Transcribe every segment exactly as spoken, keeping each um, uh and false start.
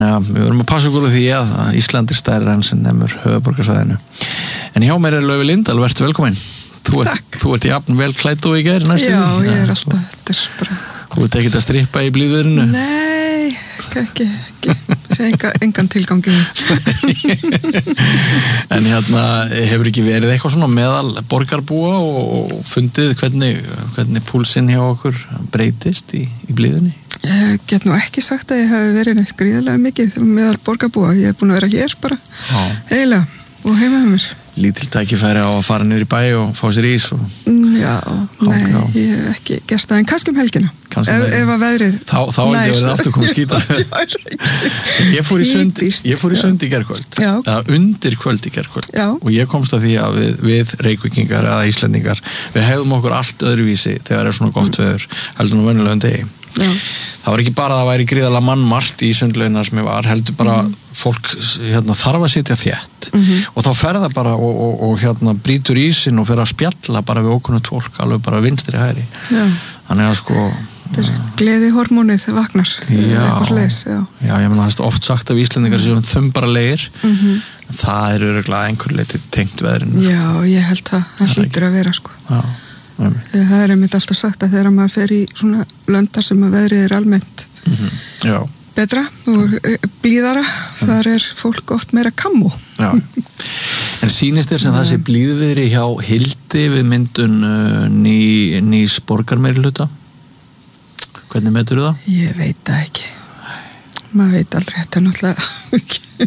Já, við verðum að passa okkur á því að Ísland er stærra en sem nemur höfuðborgarsvæðinu. En hjá mér er Laufey Lindahl, vertu velkomin. Þú ert, þú ert jafn vel klædd og í gær næstu. Já, ég er alltaf, þetta er bara... Þú ert ekkert að strippa í blíðurinu? Nei, ekki, ekki. Það er enga, engan tilgangi. En hérna, hefur ekki verið eitthvað svona meðal borgarbúa og fundið hvernig, hvernig púlsinn hjá okkur breytist í, í blíðunni? Ég get nú ekki sagt að ég hef verið neitt gríðarlega mikið meðal borgarbúa. Ég hef búin að vera hér bara, eiginlega, og heima með mér. Lítil tækifæri á að fara niður í bæ og fá sér ís og... Já, nei, ég hef ekki gert það, en kannski um helgina. Ef, ef að veðrið... Þá, þá ekki verið aftur komið skýta. Ég fór í sund, ég fór í sund í gærkvöld, eða undir kvöld í gærkvöld. Og ég komst að því að við, við Reykvíkingar eða Íslendingar, við hefðum okkur allt öðruvísi þegar er svona gott veður, heldur nú venjulegum degi. Já. Það var ekki bara að það væri gríðarlega mannmargt í sundlaugina sem ég var, heldur bara mm. fólk hérna, þarf að sitja þétt mm-hmm. og þá fer það bara og, og, og hérna, brýtur ísinn og fer að spjalla bara við ókunnugt fólk, alveg bara vinstri hægri. Já. Þannig að sko... Þetta er gleði hormónið vagnar. Já, leis, já. já, ég meina það er oft sagt af Íslendingar sem þumbaralegir, mm-hmm. það er örugglega einhver leiti tengt veðrinu. Já, ég held það, það hlýtur að vera sko. Já. Það er einmitt alltaf sagt að þegar maður fer í svona löndar sem að veðrið er almennt mm-hmm. betra og blíðara, mm. þar er fólk oft meira kammo. Já. En sýnist þér sem það sé blíðviðri hjá Hildi við myndun uh, ný, nýs borgarmeirihluta? Hvernig metur það? Ég veit það ekki. Maður veit aldrei, þetta er náttúrulega ekki.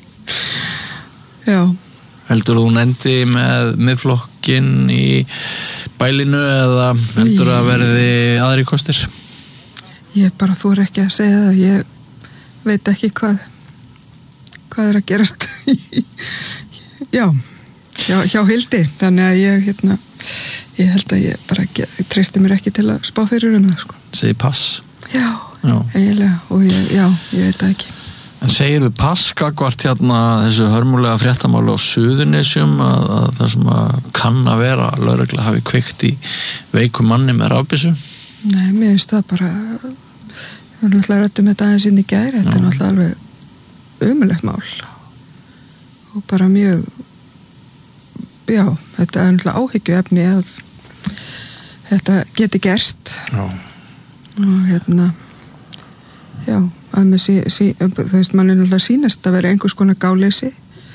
Já. Heldur þú hún endi með miðflokkinn í bælinu eða heldur að verði aðri kostir? Ég bara þori ekki að segja það. Ég veit ekki hvað hvað er að gerast. Já, hjá, hjá Hildi. Þannig að ég, hérna, ég held að ég bara ekki, ég treysti mér ekki til að spá fyrir um það, sko. Segir pass? Já, já. Eiginlega. Og ég, já, ég veit það ekki. En segir við pass gagvart hérna þessu hörmulega fréttamáli á Suðurnesjum að, að það sem að kann að vera að lögregla hafi kveikt í veikum manni með rafbyssu? Nei, mér finnst það bara við erum náttúrulega rættum þetta aðeins inn í gær þetta Já. Er náttúrulega alveg ömurlegt mál og bara mjög já, þetta er náttúrulega áhyggjuefni að þetta geti gerst Já. Og hérna já að með sí, sí, þú veist, mann er náttúrulega sýnast að vera einhvers konar gáleysi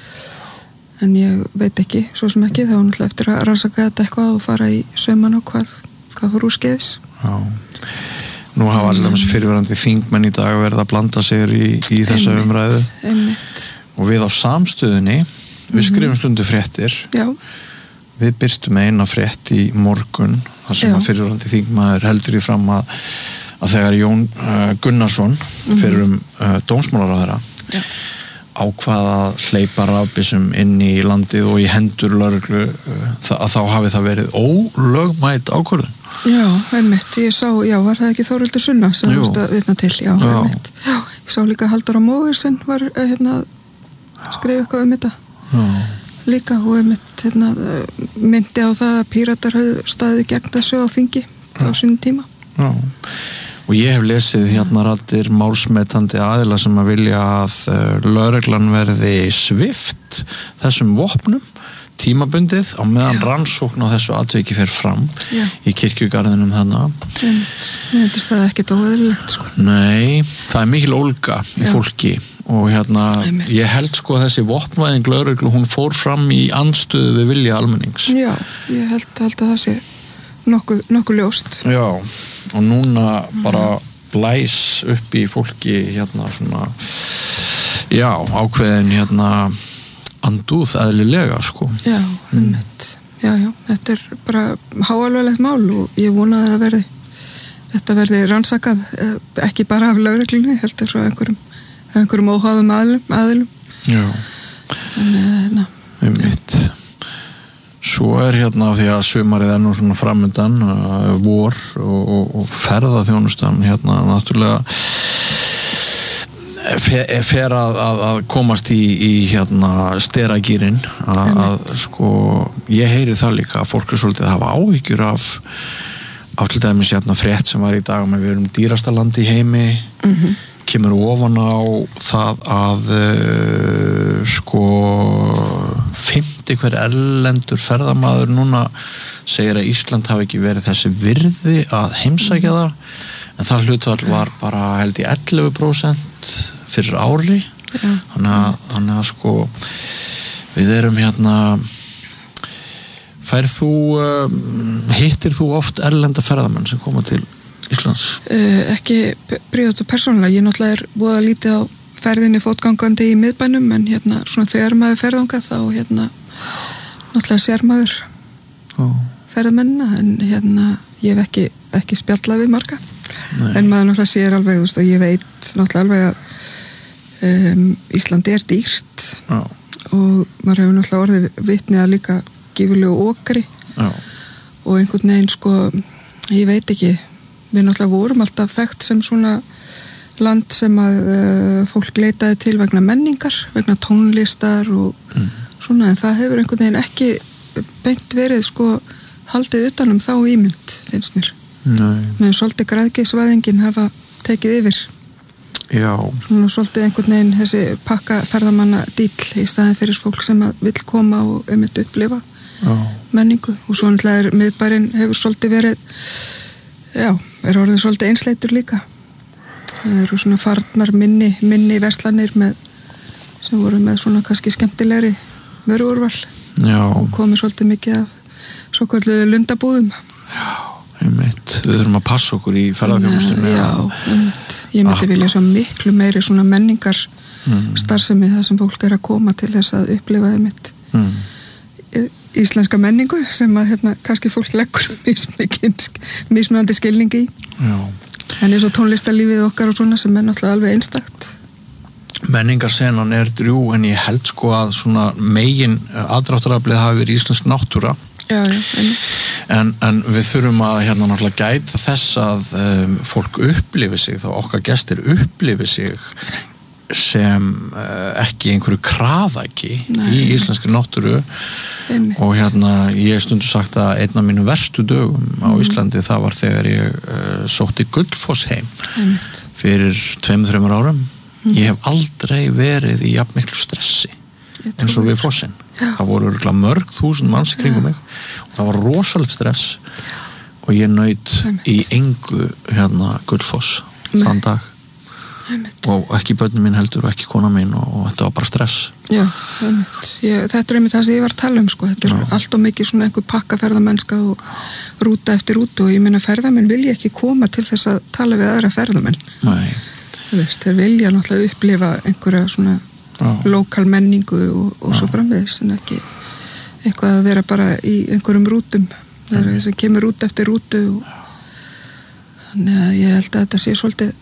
en ég veit ekki svo sem ekki, þá náttúrulega eftir að rannsaka þetta eitthvað og fara í sauman á hvað hvað fór úr skeiðs Já, nú hafa allir fyrirverandi þingmenn í dag verið að blanda sér í, í þessa einmitt, umræðu einmitt. Og við á Samstöðinni við skrifum stundu fréttir Já. Við byrstum eina frétt í morgun þar sem Já. Að fyrirverandi þingmaður heldur í fram að að þegar Jón uh, Gunnarsson mm-hmm. fyrir um uh, dómsmálaráðherra ákvað að hleypa rafbyssum inn í landið og í hendur lögreglu uh, að þá hafi það verið ólögmæt ákvörðun. Já, einmitt, ég sá, já, var það ekki Þórhildur Sunna sem þú veist að vitna til, já, já. Einmitt. Já, ég sá líka Halldóra Mógersen var uh, hérna skrifa eitthvað um þetta já. Líka og einmitt hérna myndi á það að Píratar höfðu staðið gegn þessu á þingi á sínum tíma. Já. Og ég hef lesið hérna raddir málsmetandi aðila sem að vilja að uh, lögreglan verði svift þessum vopnum tímabundið á meðan Já. Rannsókn á þessu atviki fer fram Já. Í kirkjugarðinum þannig. Mér finnst það ekkert óeðlilegt sko. Nei, það er mikil ólga í Já. Fólki og hérna Einmitt. Ég held sko að þessi vopnvæðing lögreglu hún fór fram í andstöðu við vilja almennings. Já, ég held, held að það sé nokkuð, nokkuð ljóst. Já, og núna bara blæs upp í fólki hérna svona já, ákveðin hérna andúð eðlilega sko. Já, einmitt. Mm. Já, já, þetta er bara háalvarlegt mál og ég vona að það verði þetta verði rannsakað ekki bara af lögreglunni, heldur frá einhverjum einhverjum óháðum aðilum, aðilum. Já. En, einmitt. Svo er hérna því að sumarið er nú svona framundan uh, vor og, og, og ferðaþjónustan hérna náttúrulega fer, fer að, að, að komast í, í hérna steragýrin að, að sko ég heyri það líka að fólk er svolítið að hafa áhyggjur af af til dæmis hérna frétt sem var í dag með við erum dýrasta land í heimi mm-hmm. kemur ofan á það að uh, sko fimmti hver erlendur ferðamaður núna segir að Ísland hafi ekki verið þessi virði að heimsækja það, en það hlutfall var bara held í ellefu prósent fyrir ári. Ja. Þannig að, þannig að sko við erum hérna færð þú uh, hittir þú oft erlenda ferðamenn sem koma til Íslands? Uh, ekki prívat og persónulega, ég náttúrulega er búið að lítið á ferðinni fótgangandi í miðbænum, en hérna svona þegar maður ferðangað þá hérna náttúrulega sér maður oh. ferðamennina, en hérna ég hef ekki, ekki spjallað við marga. Nei. En maður náttúrulega sér alveg, þú veist, og ég veit náttúrulega alveg að um, Íslandi er dýrt oh. og maður hefur náttúrulega orðið vitni að líka gífurlegu okri oh. og einhvern veginn sko, ég veit ekki, við náttúrulega vorum alltaf þekkt sem svona land sem að uh, fólk leitaði til vegna menningar, vegna tónlistar og mm. svona, en það hefur einhvern veginn ekki beint verið sko haldið utanum þá ímynd, finnst mér. Nei. Með svolítið græðgisvæðingin hafa tekið yfir. Já. Svona svolítið einhvern veginn þessi pakka ferðamanna dýll í staðin fyrir fólk sem að vill koma og einmitt upplifa Já. Menningu, og svo náttúrulega er miðbærinn hefur svolítið verið, já, er orðið svolítið einsleitur líka. Það eru svona farnar minni, minni verslanir með, sem voru með svona kannski skemmtilegri vöruúrval. Já. Og komið svolítið mikið af svo kalluðu lundabúðum. Já, einmitt. Við þurfum að passa okkur í ferðarþjónustunni. Já, einmitt. Ég myndi ah. vilja svo miklu meiri svona menningar mm. starfsemi þar sem fólk er að koma til þess að upplifa einmitt mm. íslenska menningu sem að hérna kannski fólk leggur mismunandi skilningi í. Já. En eins og tónlistarlífið okkar og svona sem er náttúrulega alveg einstakt. Menningarsenan er drjú, en ég held sko að svona megin aðdráttaraflið hafi verið íslensk náttúra. Já, já, en, en við þurfum að hérna náttúrulega gæta þess að um, fólk upplifi sig, þá okkar gestir upplifi sig sem uh, ekki einhverju kraðaki í íslenskri náttúru. Einmitt. Og hérna ég hef stundu sagt að einn af mínu verstu dögum á mm. Íslandi, það var þegar ég uh, sótti Gullfoss heim Einmitt. Fyrir tveimur, þreimur árum. Mm. Ég hef aldrei verið í jafn miklu stressi eins og við fossinn. Það voru örugglega mörg þúsund manns kringum mig og það var rosalegt stress og ég naut Einmitt. Í engu hérna Gullfoss þann dag. Einmitt. Og ekki börnin mín heldur og ekki kona mín og, og þetta var bara stress. Já, ég, þetta er einmitt það sem ég var að tala um sko. Þetta er Já. Allt og mikið svona einhver pakkaferðamennska og rúta eftir rútu og ég meina ferðamenn vilja ekki koma til þess að tala við aðra ferðamenn. Nei. Þú veist, þeir vilja náttúrulega upplifa einhverja svona Já. Lokal menningu og, og svo framvegis en ekki eitthvað að vera bara í einhverjum rútum þegar þess að kemur rúta eftir rútu og þannig að ég held að þetta sé svolítið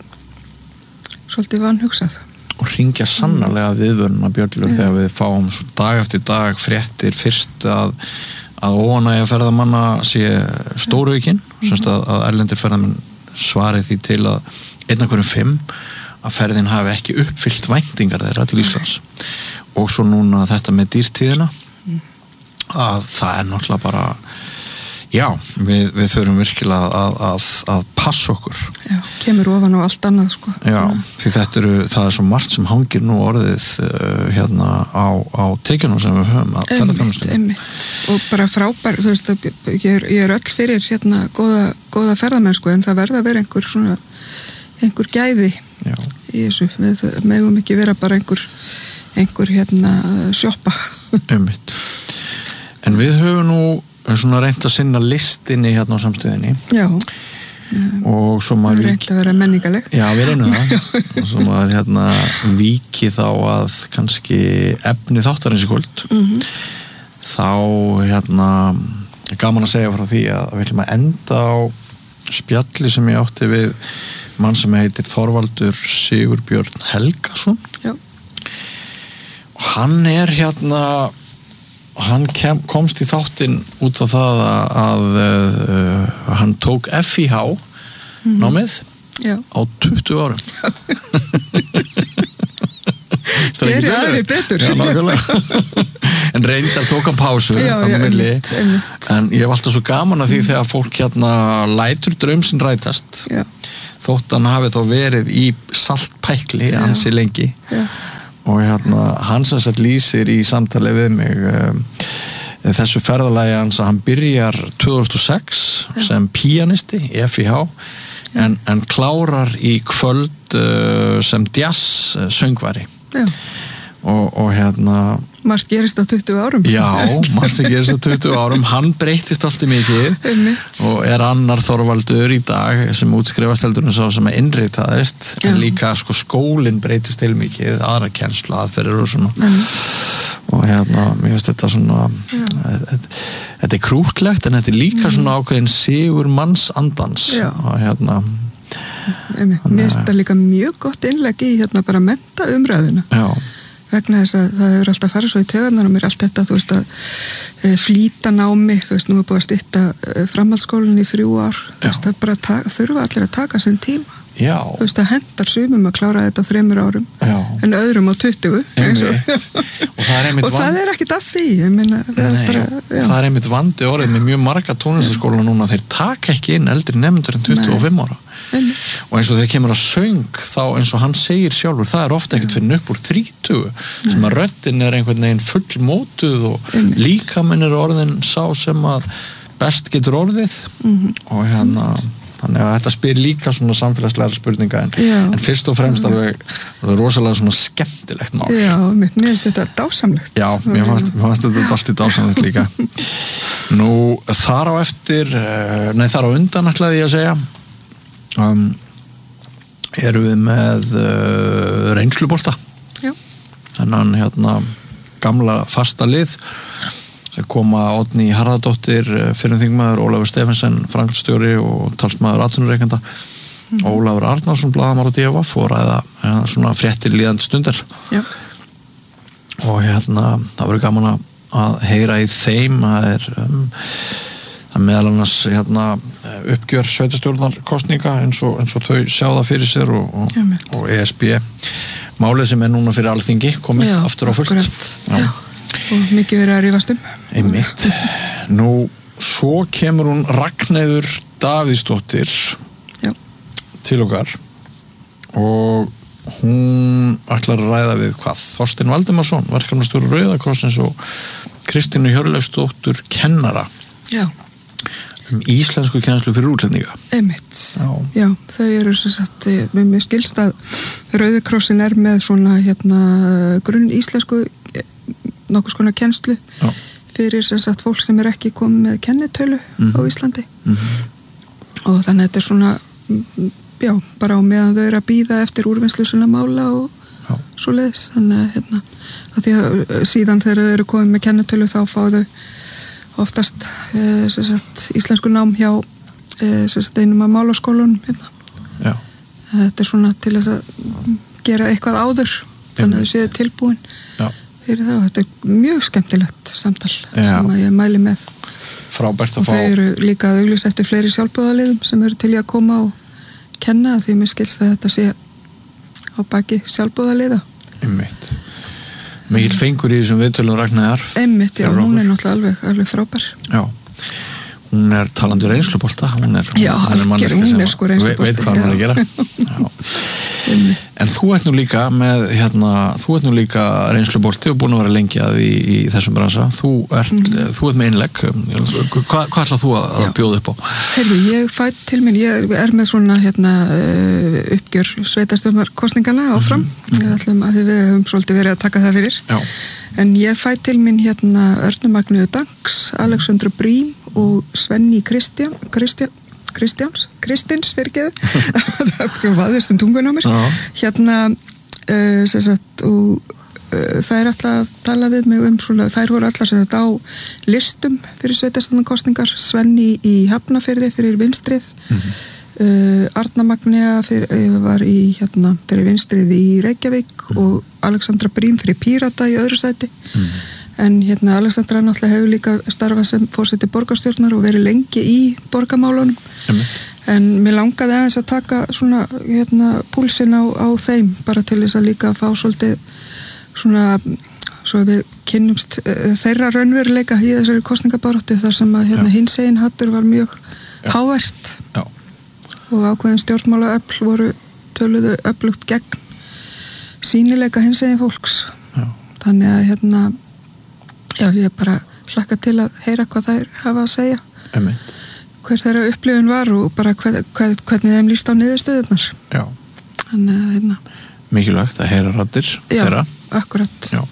svolítið vanhugsað. Og hringja sannarlega viðvöruna bjöllur þegar við fáum dag eftir dag fréttir fyrst að, að óánægja ferðamanna sé stóraukinn, mm. semst að, að erlendir ferðamenn svari því til að einn af hverjum fimm að ferðin hafi ekki uppfyllt væntingar þeirra til Íslands. Og svo núna þetta með dýrtíðina mm. að það er náttúrulega bara já, við, við þurfum virkilega að, að, að passa okkur. Já, kemur ofan á allt annað sko. Já, því þetta eru, það er svo margt sem hangir nú orðið uh, hérna á, á tekjunum sem við höfum að ferðarþjónustunni. Einmitt, og bara frábær, þú veist, ég er, ég er öll fyrir hérna góða, góða ferðamennsku en það verða að vera einhver svona, einhver gæði já. Í þessu. Við megum ekki vera bara einhver, einhver hérna sjoppa. Einmitt. En við höfum nú svona reynt að sinna listinni hérna á samstöðinni. Já. Og svo maður reynt að vera menningaleg. Já, við reynum það. Og svo maður hérna víki þá að kannski efni þáttarins í kvöld. Mm-hmm. Þá hérna gaman að segja frá því að við ætlum að enda á spjalli sem ég átti við mann sem heitir Þorvaldur Sigurbjörn Helgason. Já. Og hann er hérna hann kem, komst í þáttinn út á það að, að uh, hann tók F I H mm-hmm. námið Já. Á tuttugu árum. Gerir aðri betur. Já, nákvæmlega. En reyndar tók hann pásu já, já, einmitt, einmitt. En ég hef alltaf svo gaman að því þegar fólk hérna lætur draum sinn rætast. Já. þótt hann hafi þá verið í saltpækli Já. ansi lengi Já. og hérna hann sem sagt lýsir í samtali við mig um, þessu ferðalagi hans að hann byrjar tvö þúsund og sex Já. Sem píanisti í F I H en, en klárar í kvöld uh, sem jazz uh, söngvari Já. Og, og hérna margt gerist á tuttugu árum já, margt sem gerist á tuttugu árum hann breytist alltaf mikið og er annar Þorvaldur í dag sem útskrifast heldur en sá sem er innritaðist já. En líka sko skólinn breytist til mikið, aðra kennslu aðferðir og svona mm. og hérna, mér finnst þetta svona þetta, þetta er krútlegt en þetta er líka mm. svona ákveðin sigur manns andans já. Og hérna mér finnst þetta líka mjög gott innlegg í hérna bara mennta umræðuna já vegna þess að það er alltaf farið svo í töðunar og mér er allt þetta, þú veist að e, flýta námi, þú veist, nú er búið að stytta e, framhaldsskólinni í þrjú ár þú veist, það bara taka, þurfa allir að taka sinn tíma já. Þú veist, það hendar sumum að klára þetta á þremur árum já. En öðrum á tuttugu og, og það er, og það er ekkit að því ég meina, það, Nei, bara, það er einmitt vandi orðið með mjög marga tónlistaskóla núna, þeir taka ekki inn eldri nefndur en tuttugu og fimm ára Nei. Og eins og þegar kemur að söng þá eins og hann segir sjálfur það er ofta ekkert fyrir upp úr þrítugu sem að röddin er einhvern veginn fullmótuð og líkaminn er orðin sá sem að best getur orðið mm-hmm. og hérna þannig að þetta spyr líka svona samfélagslega spurninga en, en fyrst og fremst alveg rosalega svona skemmtilegt mál Já, mér finnst þetta dásamlegt Já, mér fannst, mér fannst þetta alltaf dásamlegt líka Nú, þar á eftir nei, þar á undan ætlaði ég að segja Um, erum við með uh, reynslubolta Já. Þennan hérna gamla fasta lið koma Oddný Harðardóttir fyrrum þingmaður, Ólafur Stephensen framkvæmdastjóri og talsmaður atvinnurekenda mm. Ólafur Arnarsson blaðamaður á D V F og ræða ja, svona fréttir líðandi stundar Já. Og hérna það verður gaman að heyra í þeim það er um, það meðal annars hérna, uppgjör sveitarstjórnarkosninga eins og, eins og þau sjá það fyrir sér og, og, og E S B málið sem er núna fyrir Alþingi komið Já, aftur á fullt Já. Og mikið verið að rífast um einmitt nú svo kemur hún Ragnheiður Davíðsdóttir Já. Til okkar og hún ætlar að ræða við hvað Þorstein Valdimarsson, verkefnastjóri Rauða krossins og Kristínu Hjörleifsdóttur kennara Já um íslensku kennslu fyrir útlendinga einmitt, já, já þau eru sem sagt, mér skilst að Rauði krossin er með svona hérna grunn íslensku nokkuð skona kennslu já. Fyrir sem sagt fólk sem er ekki komið með kennitölu mm-hmm. á Íslandi mm-hmm. og þannig að þetta er svona já, bara á meðan þau eru að bíða eftir úrvinnslu svona mála og já. Svo leiðis, þannig að hérna að því að síðan þegar þau eru komið með kennitölu þá fá þau oftast eh, sagt, íslensku nám hjá eh, sagt, einum af málaskólunum hérna. Já. Þetta er svona til þess að gera eitthvað áður þannig að þau séu tilbúin Já. Fyrir það og þetta er mjög skemmtilegt samtal Já. Sem að ég mæli með Frábært að og fá þau eru líka að auglýsa eftir fleiri sjálfboðaliðum sem eru til í að koma og kenna því mér skilst að þetta sé á baki sjálfboðaliða Einmitt Mikil fengur í þessum viðtölum Ragnheiðar Einmitt, já, hún er náttúrulega alveg, alveg frábær Já, hún er talandi reynslubolta hún er, já, hún er, er, hún er sko reynslubolta veit hvað hún er að gera Já En þú ert nú líka með hérna, þú ert nú líka reynslubolti og búin að vera lengi að í, í þessum bransa þú ert, mm. þú ert með innlegg Hva, hvað ætlað þú að, að bjóða upp á? Heyrðu, ég fætt til minn ég er með svona hérna uppgjör sveitarstjórnarkosningana áfram mm. ég ætlum að við höfum svolítið verið að taka það fyrir Já. En ég fætt til minn hérna Örnu Magneu Danks, Alexandru Brím og Svenni Kristján Kristján Kristjáns, Kristins fyrirgeðu það vaðist um tungun á mér Já. Hérna uh, sem sagt og uh, það er alltaf að tala við mig um svona, þær voru alltaf sem sagt á listum fyrir sveitarstjórnarkosningar Svenni í Hafnarfirði fyrir vinstrið mm-hmm. uh, Arna Magnea fyrir, var í hérna fyrir vinstrið í Reykjavík mm-hmm. og Alexandra Brím fyrir Pírata í öðru sæti mm-hmm. En hérna Alexandra náttúrulega hefur líka starfað sem fórseti borgarstjórnar og verið lengi í borgarmálunum. Mm. En mér langaði aðeins að taka svona hérna púlsinn á, á þeim bara til þess að líka fá svolítið svona svo við kynnumst uh, þeirra raunveruleika í þessari kosningabaráttu þar sem að hérna hinsegin hattur var mjög Já. Hávært. Já. og ákveðin stjórnmála öfl voru töluðu öflugt gegn sýnileika hinsegin fólks. Já. Þannig að hérna, já, ég bara hlakka til að heyra hvað þær hafa að segja. Einmitt. Hver þeirra upplifun var og bara hvað, hvað, hvernig þeim líst á niðurstöðurnar. Já. Þannig að hérna. Mikilvægt að heyra raddir þeirra. Já, akkurat. Já.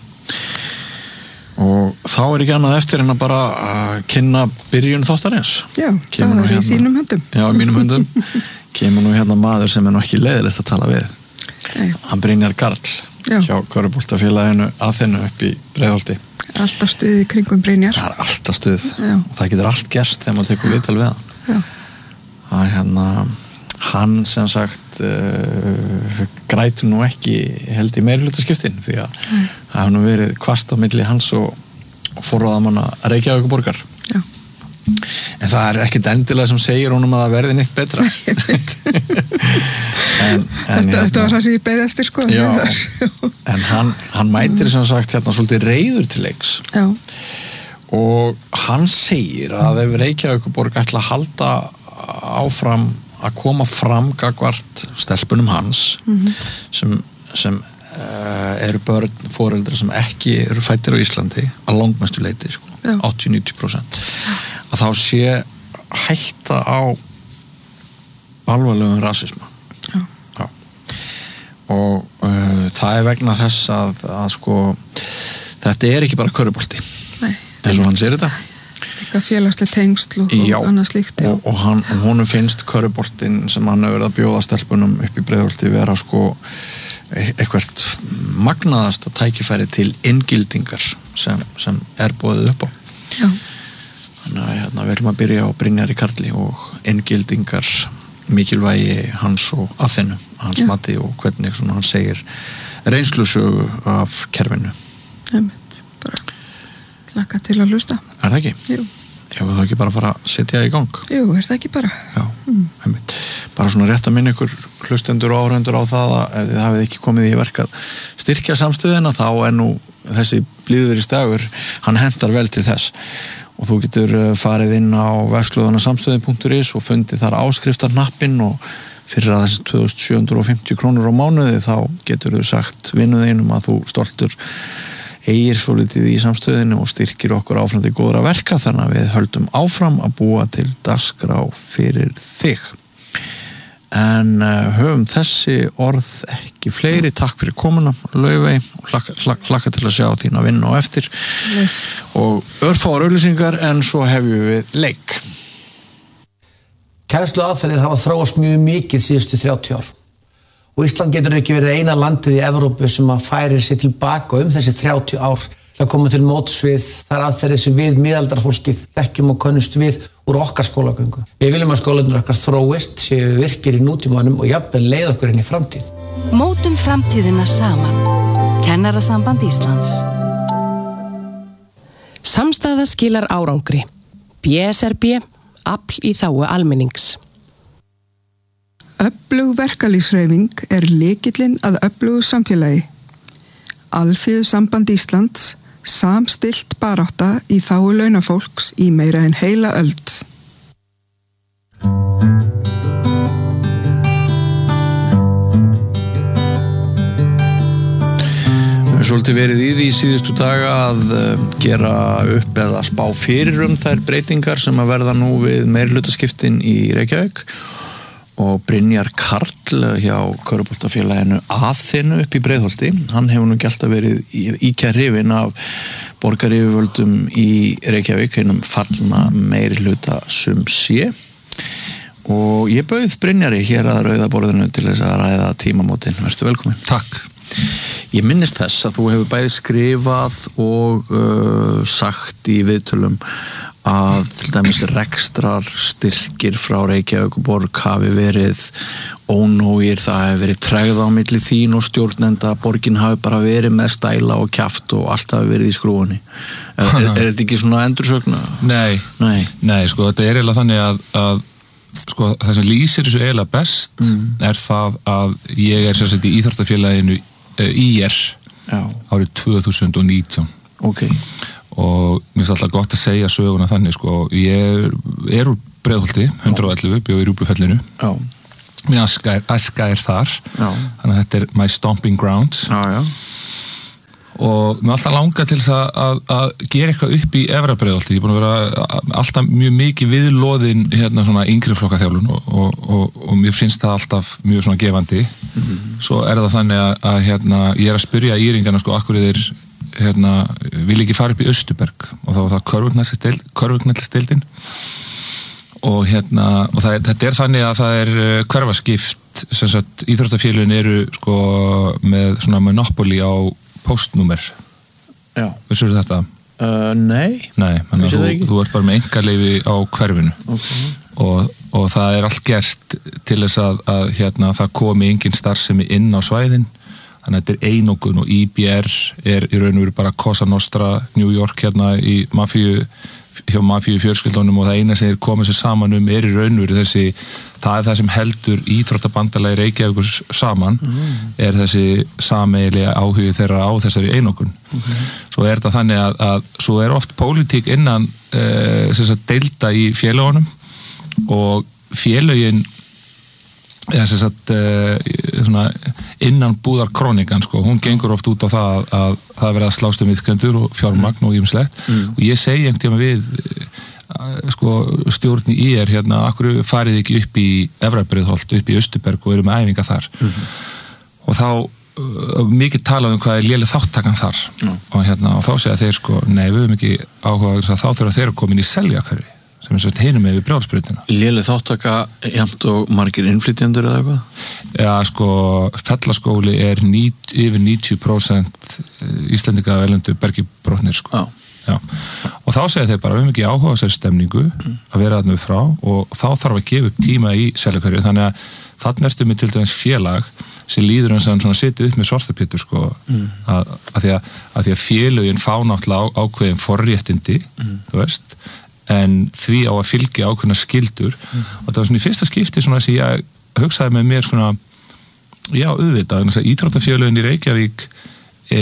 Og þá er ekki annað eftir en að bara að kynna byrjun þáttarins. Já, það var í þínum höndum. Já, í mínum höndum. Kemur nú hérna maður sem er nú ekki leiðilegt að tala við. Nei. Hann Brynjar Karl Já. Hjá Körfuboltafélaginu Aþenu upp í Breiðholti. Alltaf stuð í kringum Brynjar. Það er alltaf stuð. Já. Það getur allt gerst þegar maður tekur viðtal við hann. Já. Það er hérna, hann sem sagt uh, grætur nú ekki held í meirihlutaskiptin því að mm. það hefur nú verið hvasst á milli hans og, og forráðamanna Reykjavíkurborgar. Já. En það er ekkert endilega sem segir honum að það verði neitt betra. Ég veit. en, en, þetta, hérna, þetta var það sem ég beið eftir sko. Já, en hann, hann mætir sem sagt hérna svolítið reiður til leiks. Já. Og hann segir að ef Reykjavíkurborg ætla að halda áfram að koma fram gagnvart stelpunum hans mm-hmm. sem, sem uh, eru börn, foreldrar sem ekki eru fæddir á Íslandi að langmestu leyti sko, áttatíu til níutíu prósent að þá sé hætta á alvarlegum rasisma. Já. Já. Og uh, það er vegna þess að, að sko þetta er ekki bara körfubolti eins og hann sér þetta eitthvað félagslega tengsl og, og annað slíkt. Já, og, og hann, honum finnst körfuboltinn sem hann hefur verið að bjóða stelpunum upp í Breiðholti vera sko eitthvað magnaðasta tækifæri til inngildingar sem, sem er boðið upp á. Já. Þannig að hérna, við ætlum að byrja á Brynjari Karli og inngildingar mikilvægi hans og Aþenu, hans Já. Mati og hvernig svona hann segir reynslusögu af kerfinu. Einmitt, bara hlakka til að hlusta. Er það ekki? Jú. Já, þá ekki bara fara að setja í gang. Jú, er það ekki bara? Já, mm. einmitt. Bara svona rétt að minna ykkur hlustendur og áhrendur á það að ef þið hafið ekki komið í verk að styrkja samstöðina þá er nú þessi blíðuverisdagur, hann hentar vel til þess. Og þú getur farið inn á vefslóðanasamstöðin punktur is og fundið þar áskriftarnappinn og fyrir að þessi tvö þúsund sjö hundruð og fimmtíu krónur á mánuði þá getur þú sagt vinnuðinum að þú stoltur eigir svo litið í samstöðinu og styrkir okkur áfram til góðra verka þannig að við höldum áfram að búa til dagskrá fyrir þig. En uh, höfum þessi orð ekki fleiri. Takk fyrir komuna, Laufey, og hlakka, hlakka, hlakka til að sjá þína vinna og eftir. Yes. Og örfáar auglýsingar en svo hefjum við leik. Kennsluaðferðir hafa þróast mjög mikið síðustu þrjátíu ár. Og Ísland getur ekki verið eina landið í Evrópu sem að færir sig tilbaka um þessi þrjátíu ár til að koma til móts við þar aðferðir sem við miðaldarfólkið þekkjum og könnust við úr okkar skólagöngu. Við viljum að skólarnir okkar þróist, séu virkir í nútímanum og jafnvel leið okkur inn í framtíð. Mótum framtíðina saman. Kennarasamband Íslands. Samstaða skilar árangri. B S R B, afl í þágu almennings. Öflug verkalýðshreyfing er lykillinn að öflugu samfélagi. Alþýðusamband Íslands, samstillt barátta í þágu launafólks í meira en heila öld. Við höfum svolítið verið í því síðustu daga að gera upp eða spá fyrir um þær breytingar sem að verða nú við meirihlutaskiptin í Reykjavík. Og Brynjar Karl hjá Körfuboltafélaginu Aþenu upp í Breiðholti, hann hefur nú gælt að verið íkja hrifinn af borgaryfirvöldum í Reykjavík einum fallna meirihluta sum sé. Og ég bauð Brynjari hér að rauðaborðinu til þess að ræða tímamótin. Vertu velkomin. Takk. Ég minnist þess að þú hefur bæði skrifað og uh, sagt í viðtölum að til dæmis rekstrar styrkir frá Reykjavíkurborg hafi verið ónógir, það hefur verið tregða á milli þín og stjórnenda, borgin hafi bara verið með stæla og kjaft og allt hafi verið í skrúfunni. Er, er, er þetta ekki svona endursögn? Nei, nei, nei, sko þetta er eiginlega þannig að, að sko það sem lýsir þessu eiginlega best mm. er það að ég er sérstaklega í Íþróttafélaginu uh, í er Já. Árið tvö þúsund og nítján. Ok. Og mér finnst alltaf gott að segja söguna þannig sko, ég er úr Breiðholti hundrað og ellefu, bjó í Rjúpufellinu. Já. mín aska er, aska er þar já. Þannig að þetta er my stomping grounds já, já. Og mér alltaf langa til þess að, að, að gera eitthvað upp í Efra-Breiðholti. Ég er búin að vera alltaf mjög mikið viðloðin hérna svona yngri flokka þjálfun og, og, og, og mér finnst það alltaf mjög svona gefandi. Mm-hmm. Svo er það þannig að, að hérna, ég er að spyrja íringana sko, akkur þeir hérna, vil ekki fara upp í Austurberg og þá var það körfugnætlisteildin og hérna, og það, þetta er þannig að það er hverfaskipt, sem sagt, íþróttafélögin eru sko með svona monopoly á postnúmer. Já. Vissirðu þetta? Uh, nei. Nei, þannig að þú, þú ert bara með einkaleyfi á hverfinu. Okay. Og, og það er allt gert til þess að, að hérna, það komi engin starfsemi inn á svæðin. Þannig að þetta er einokun og I B R er í raun og veru bara Cosa Nostra, New York hérna í mafíu, hjá mafíu fjölskyldunum og það eina sem er komið sér saman um er í raun og veru þessi, það er það sem heldur íþróttabandalagi Reykjavíkur saman, mm. er þessi sameiginlega áhugi þeirra á þessari einokun. Mm. Svo er þetta þannig að, að svo er oft pólitík innan uh, þess að deilda í félögunum og félögin eða sem sagt uh, svona innan búðar krónikan sko, hún gengur oft út á það að, að það verið að slást um viðkendur og fjármagn mm. og ýmislegt mm. og ég segi einhvern tíma við uh, sko stjórn í er hérna, akkur farið ekki upp í Efra-Breiðholt, upp í Austurberg og eru með æfinga þar mm. og þá uh, mikið talað um hvað er léleg þáttakan þar mm. og hérna og þá segja þeir sko, nei við höfum ekki áhuga að þá þurfa þeir að koma inn í Seljakörfi sem er svo hinum með við Brjálsbrautina. Léleg þáttaka jafnt og margir innflytjendur eða eitthvað? Já, sko, Fellaskóli er nít, yfir níutíu prósent Íslendinga af erlendu bergibrotnir, sko. Já. Já. Og þá segja þeir bara, við höfum ekki áhuga á þessari stemningu mm. að vera þarna frá og þá þarf að gefa upp tíma í Seljakörfi, þannig að þarna ertu með til dæmis félag sem líður eins og hann svona setið upp með svartapétur, sko, mm. að, að, því að, að því að félögin fá náttúrulega á, ákveðin forréttindi, mm. þú veist, en því á að fylgja ákveðna skildur mm. og það var svona í fyrsta skipti svona þess að ég hugsaði með mér svona já, auðvitað, íþróttafélögin í Reykjavík e,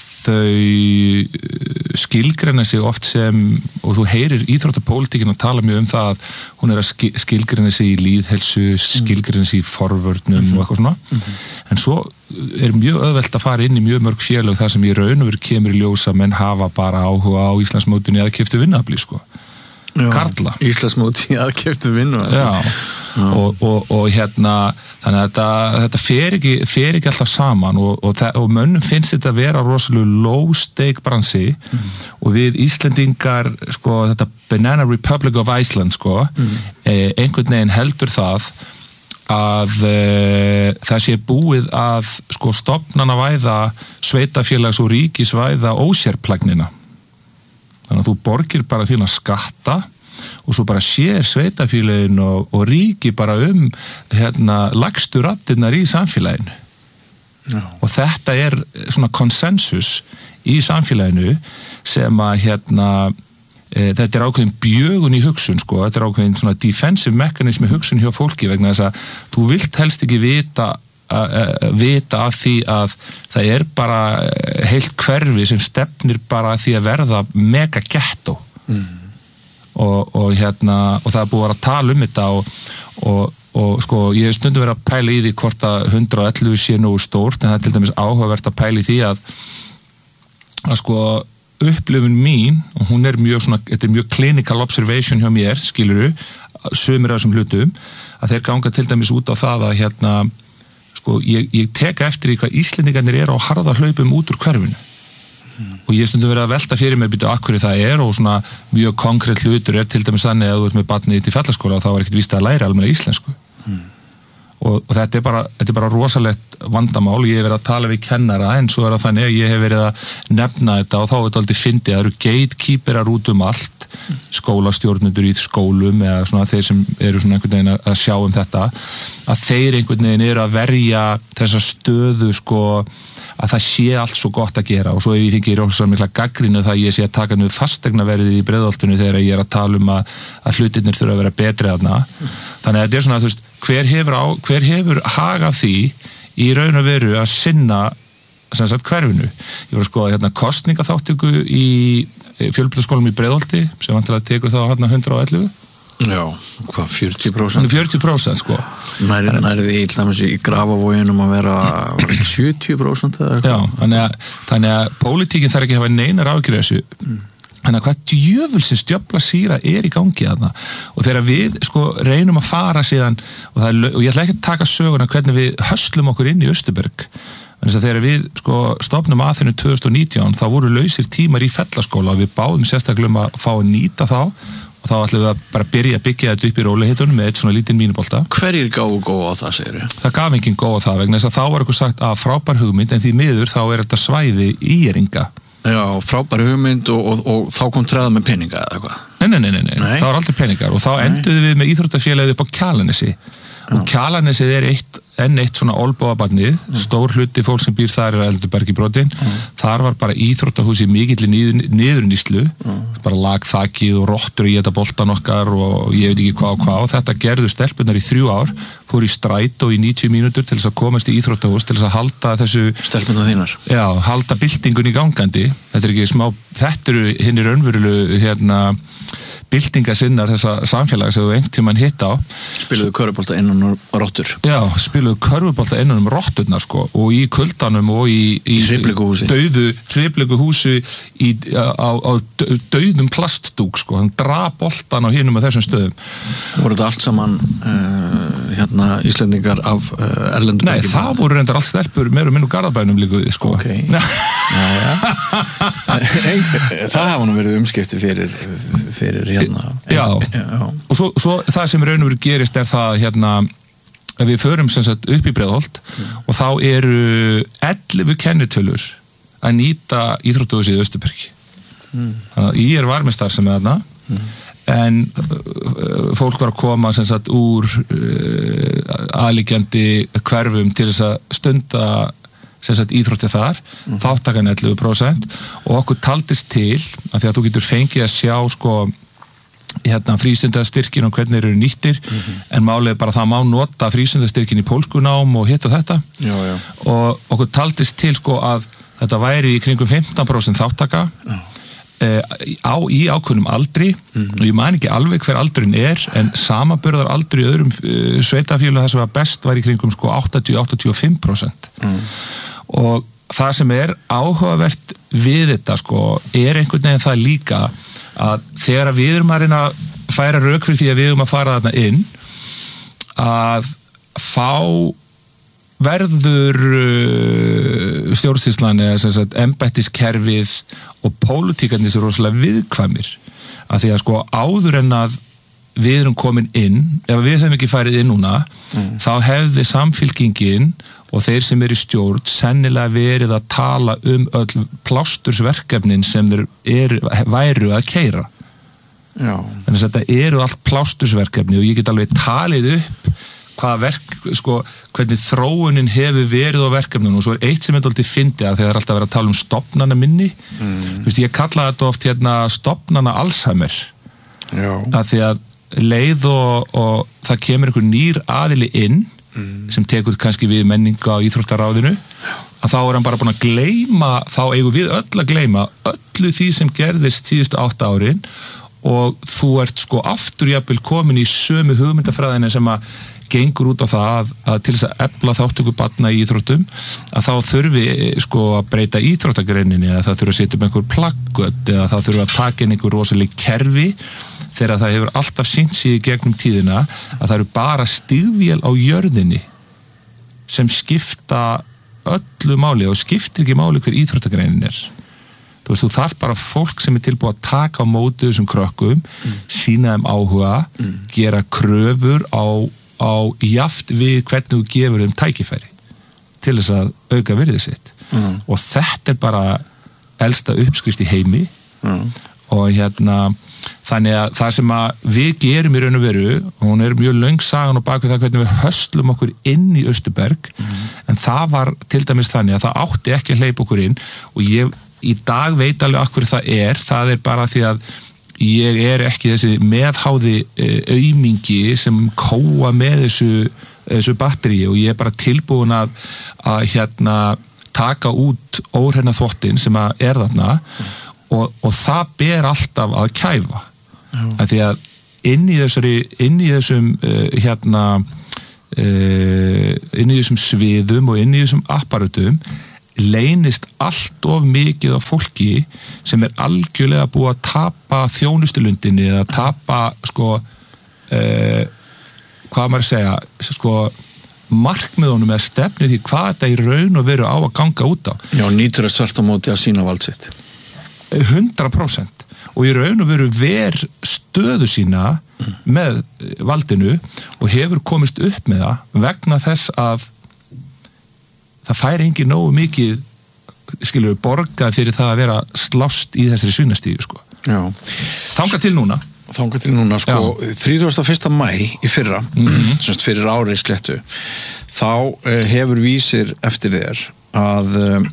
þau skilgreina sig oft sem, og þú heyrir íþróttapólitíkin að tala mjög um það að hún er að skilgreina sig í lýðhelsu skilgreina sig í forvörnum mm-hmm. og eitthvað svona mm-hmm. en svo er mjög auðvelt að fara inn í mjög mörg félög þar sem í raun og veru kemur í ljósa menn hafa bara áhuga á Íslandsmótinu eða keyptu vinnuafli, sko. Já, Karla. Íslandsmóti að keyptu vinnu. Já, Já. Og, og, og hérna, þannig að þetta, þetta fer ekki, fer ekki alltaf saman og, og, og mönnum finnst þetta að vera rosalega low stake bransi mm. og við Íslendingar, sko, þetta Banana Republic of Iceland, sko, mm. eh, einhvern veginn heldur það að eh, það sé búið að, sko, stofnana væða sveitafélags og ríkisvæða ósérplagnina. Þannig að þú borgir bara þína skatta og svo bara sér sveitafélagin og, og ríki bara um hérna, lagstu raddirnar í samfélaginu. No. Og þetta er svona konsensus í samfélaginu sem að hérna, e, þetta er ákveðin bjögun í hugsun, sko, þetta er ákveðin svona defensive mechanism í hugsun hjá fólki vegna þess að þú vilt helst ekki vita að vita af því að það er bara heilt hverfi sem stefnir bara að því að verða mega ghetto mm. og, og hérna og það er búið að vera að tala um þetta og, og, og sko ég hef stundum verið að pæla í því hvort að hundrað og ellefu sé nú stórt en það er til dæmis áhugavert að pæla í því að að sko upplifun mín og hún er mjög svona, þetta er mjög clinical observation hjá mér, skiluru sumir af þessum hlutum að þeir ganga til dæmis út á það að hérna sko, ég, ég teka eftir í hvað Íslendingarnir eru á harða hlaupum út úr hverfinu mm. og ég stundum verið að velta fyrir mig býta akkur það er og svona mjög konkrétt hlutur er til dæmis þannig að þú ert með barnið til fellaskóla og þá er ekkert víst að læra almenna íslensku mm. og, og þetta er bara, þetta er bara rosalegt vandamál og ég hef verið að tala við kennara en svo er það þannig að ég hef verið að nefna þetta og þá er þetta aldrei fyndið að það eru gatekeeperar út um allt skólastjórnendur í skólum eða svona þeir sem eru svona einhvern veginn að sjá um þetta að þeir einhvern veginn eru að verja þessa stöðu sko að það sé allt svo gott að gera og svo ef ég fengi rosalega mikla gagnrýni það ég sé að taka niður fasteignaverðið í Breiðholtinu þegar ég er að tala um að, að hlutirnir þurfa að vera betri þarna þannig að þetta er svona að þú veist hver hefur, á, hver hefur hag af því í raun og veru að sinna sem sagt hverfinu ég var að skoða hérna kostningaþáttöku í fjölbrautaskólanum í Breiðholti sem vantilega tekur þá hérna hundrað og ellefu Já, hvað, fjörutíu prósent? fjörutíu prósent, sko. Nær, nærði í, í Grafavoginum að vera sjötíu prósent eða eitthvað? Já, þannig að, þannig að pólitíkin þarf ekki að hafa neinar ágjörð þessu. Mm. Þannig að hvað djöfulsins djöfla síra er í gangi þarna. Og þegar við, sko, reynum að fara síðan, og, það er, og ég ætla ekki að taka söguna hvernig við höslum okkur inn í Austurberg. Þannig að þegar við, sko, stofnum Aþenu tvö þúsund og nítján, þá voru lausir tímar í fellaskóla og við báðum sérstaklega um að fá að nýta þá. Og þá ætlum við að bara byrja að byggja þetta upp í rólehitunum með eitt svona lítinn mínubolta. Hverjir gáðu góð á það, segir þið? Það gaf enginn góð á það vegna þess að þá var eitthvað sagt að frábær hugmynd, en því miður þá er þetta svæði íringa. Já, frábær hugmynd og, og, og þá kom treða með peninga eða eitthvað? Nei, nei, nei, nei, nei. Það var aldrei peningar og þá enduðum við með íþróttafélagið upp á Kjalarnesi. Og Kjalarnesið er eitt, enn eitt svona olbóabarnið, mm. stór hluti fólk sem býr þar er Eldubergi brotin, mm. þar var bara íþróttahús í mikilli niður, niðurnýslu, mm. bara lag þakið og rottur í þetta boltan okkar og ég veit ekki hvað og hvað og þetta gerðu stelpunar í þrjú ár, fór í strætó í níutíu mínútur til þess að komast í íþróttahús, til þess að halda þessu... Stelpunar þínar? Já, halda byltingun í gangandi, þetta er ekki smá, þetta eru hinnir raunverulegu hérna byltingasinnar þessa samfélag sem þú einhvern tímann hitt á. Spiluðu körfubolta innan um rottur? Já, spiluðu körfubolta innan um rotturnar sko og í kuldanum og í, í, í hreyflíkuhúsi dauðu hreyflíkuhúsi í, á, á dauðum plastdúk sko, hann drap boltan á hinum og þessum stöðum. Voru þetta allt saman uh, hérna Íslendingar af uh, erlendum? Nei, það bara. Voru reyndar allt stelpur meira og minna Garðabænum líka við sko. Ok. Já, já. Það hafa nú verið umskipti fyrir, fyrir hérna. Já, já. Og svo, svo það sem raun og veru gerist er það hérna, að við förum sem sagt upp í Breiðholt mm. og þá eru ellefu kennitölur að nýta íþróttahúsið í Austurbergi. Mm. Þannig að ég er varmistar sem er þarna, mm. en uh, fólk var að koma sem sagt úr uh, aðliggjandi hverfum til þess að stunda sem sagt íþrótti þar, mm. þáttakan ellefu prósent og okkur taldist til að því að þú getur fengið að sjá sko hérna frístundastyrkin og hvernig eru nýttir mm-hmm. en málið er bara að það má nota frístundastyrkin í pólskunám og hitt og þetta já, já. Og okkur taldist til sko að þetta væri í kringum fimmtán prósent þáttaka já. Eh, á, í ákveðnum aldri mm-hmm. og ég man ekki alveg hver aldurinn er en samanburðar aldur í öðrum uh, sveitafélögum þar sem var best var í kringum sko áttatíu til áttatíu og fimm prósent mm. og það sem er áhugavert við þetta sko er einhvern veginn það líka að þegar við erum að reyna að færa rök fyrir því að við erum að fara þarna inn að þá verður uh, stjórnsýslan eða sem sagt embættiskerfið og pólitíkarnir sem rosalega viðkvæmir að því að sko áður en að við erum komin inn ef við höfum ekki farið inn núna mm. þá hefði samfylkingin og þeir sem er í stjórn sennilega verið að tala um öll plástursverkefnin sem þeir er, væru að keyra. Já. Þannig að þetta eru allt plástursverkefni og ég get alveg talið upp hvaða verk, sko, hvernig þróunin hefur verið á verkefnunum og svo er eitt sem er alltaf fyndið að þegar það er alltaf verið að tala um stofnana minni mm. þú veist, ég kalla þetta oft hérna stofnana Alzheimer Já. Að því að leið og, og það kemur einhver nýr aðili inn mm. sem tekur kannski við menninga á íþróttaráðinu að þá er hann bara búin að gleyma þá eigum við öll að gleyma öllu því sem gerðist síðustu átta árin og þú ert sko aftur jafnvel komin í sömu hugmyndafræðina sem að gengur út á það að, að til þess að efla þáttöku barna í íþróttum að þá þurfi sko að breyta íþróttagreininni eða það þurfi að setja um einhver plaggöt eða það þurfi að taka inn einhver rosaleg kerfi þegar það hefur alltaf sýnt sig í gegnum tíðina að það eru bara stígvél á jörðinni sem skipta öllu máli og skiptir ekki máli hver íþróttagreinin er. Þú veist, þú þarf bara fólk sem er tilbúið að taka á móti þessum krökkum, mm. sýna þeim áhuga, mm. gera kröfur á á jaft við hvernig þú gefur þeim tækifæri til þess að auka virðið sitt mm. og þetta er bara elsta uppskrift í heimi mm. og hérna þannig að það sem að við gerum í raun og veru og hún er mjög löng sagan og bak við það hvernig við höslum okkur inn í Austurberg mm. en það var til dæmis þannig að það átti ekki að hleypa okkur inn og ég í dag veit alveg af hverju það er það er bara því að ég er ekki þessi meðháði aumingi sem kóa með þessu, þessu batteri og ég er bara tilbúin að, að hérna, taka út óhreina þvottin sem að er þarna mm. og, og það ber alltaf að kæfa mm. að því að inn í þessari inn í þessum uh, hérna uh, inn í þessum sviðum og inn í þessum apparatum leynist allt of mikið af fólki sem er algjörlega búið að tapa þjónustulundinni eða tapa sko uh, hvað maður að segja sko markmiðunum eða stefnið því hvað þetta í raun og veru á að ganga út á. Já, nýtur að þvert á móti að sína vald sitt. hundrað prósent og í raun og veru ver stöðu sína mm. með valdinu og hefur komist upp með það vegna þess að það fær engin nógu mikið skilur borgað fyrir það að vera slást í þessari svínastíðu sko. Já. Þangað til núna. Þangað til núna sko þrítugasta og fyrsta maí í fyrra, mm-hmm. semst fyrir árið sléttu, þá uh, hefur vísir eftir þér að uh,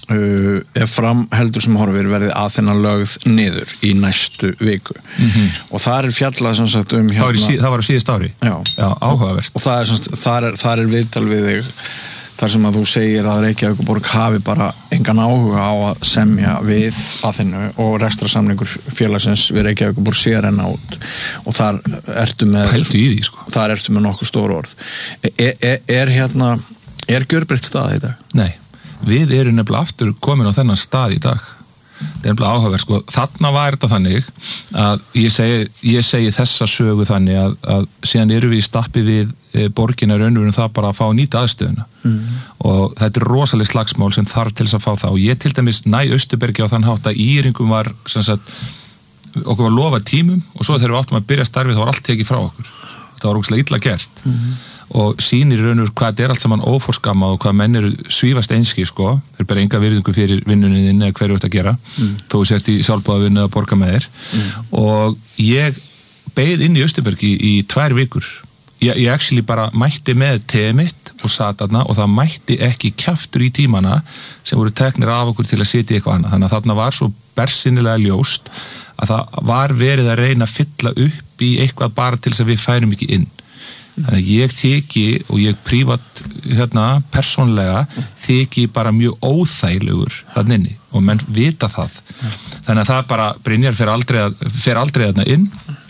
ef fram heldur sem horfir verði að þennan lögð niður í næstu viku. Mm-hmm. Og það er fjallað sem sagt um hérna. Það var, það var á síðast ári. Já. Já, áhugavert. Og það er semst, þar er, þar er viðtal við þig þar sem að þú segir að Reykjavíkurborg hafi bara engan áhuga á að semja við Aþenu og rekstrarsamningur félagsins við Reykjavíkurborg sé að renna út og þar ertu með Pældu í því, sko. Þar ertu með nokkuð stór orð er, er, er hérna er gjörbreytt stað í dag? Nei, við erum nefnilega aftur komin á þennan stað í dag. Það er nefnilega áhugaverð, sko. Þarna var þetta þannig að ég segi, ég segi þessa sögu þannig að, að síðan eru við í stappi við e, borgina raunverulega það bara að fá að nýta aðstöðuna mm. og þetta er rosaleg slagsmál sem þarf til þess að fá það og ég til dæmis næ Austurbergi á þann hátt að Íringum var sem sagt, okkur var lofað tímum og svo þegar við áttum að byrja starfið þá var allt tekið frá okkur. Það var ógeðslega illa gert mm. og sýnir raunur hvað þetta er allt saman óforskammað og hvað menn eru svífast einski sko, þeir bara enga virðingu fyrir vinnunni þinn eða hverju ert að gera mm. þó sért í sjálfboðavinnu að borga með þér mm. og ég beið inn í Austurbergi í, í tvær vikur ég, ég actually bara mætti með teið mitt og sat þarna og það mætti ekki kjaftur í tímana sem voru teknir af okkur til að sitja í eitthvað annað þannig að þarna var svo bersinnilega ljóst að það var verið að reyna að fylla upp í eitthvað bara til þess að við færum ekki inn þannig að ég þyki og ég prívat hérna persónlega þyki bara mjög óþægilegur þarna inni og menn vita það þannig að það bara Brynjar fer aldrei, að, fer aldrei þarna inn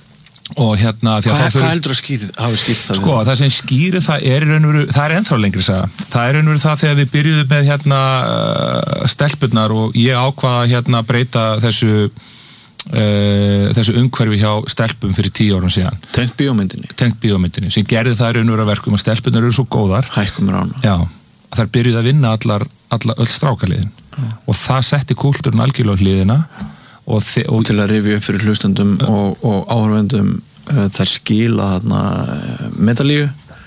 og hérna hvað, hvað heldur að skýrið, hafi skýrt það? Sko það sem skýrið það er raunveru, það er ennþá lengri saga það er raunveru það þegar við byrjuðum með hérna uh, stelpurnar og ég ákvaða hérna breyta þessu Uh, þessu umhverfi hjá stelpum fyrir tíu árum síðan tengt bíómyndinni tengt bíómyndinni sem gerði það raunveru að verkum að stelpunar eru svo góðar hækkumur ána já, að þær byrjuði að vinna allar, allar öll strákaliðin mm. og það setti kúltúrun algjörlega hliðina og, og til að rifja upp fyrir hlustendum uh, og, og áhörvendum uh, þær skila þarna uh, medalíu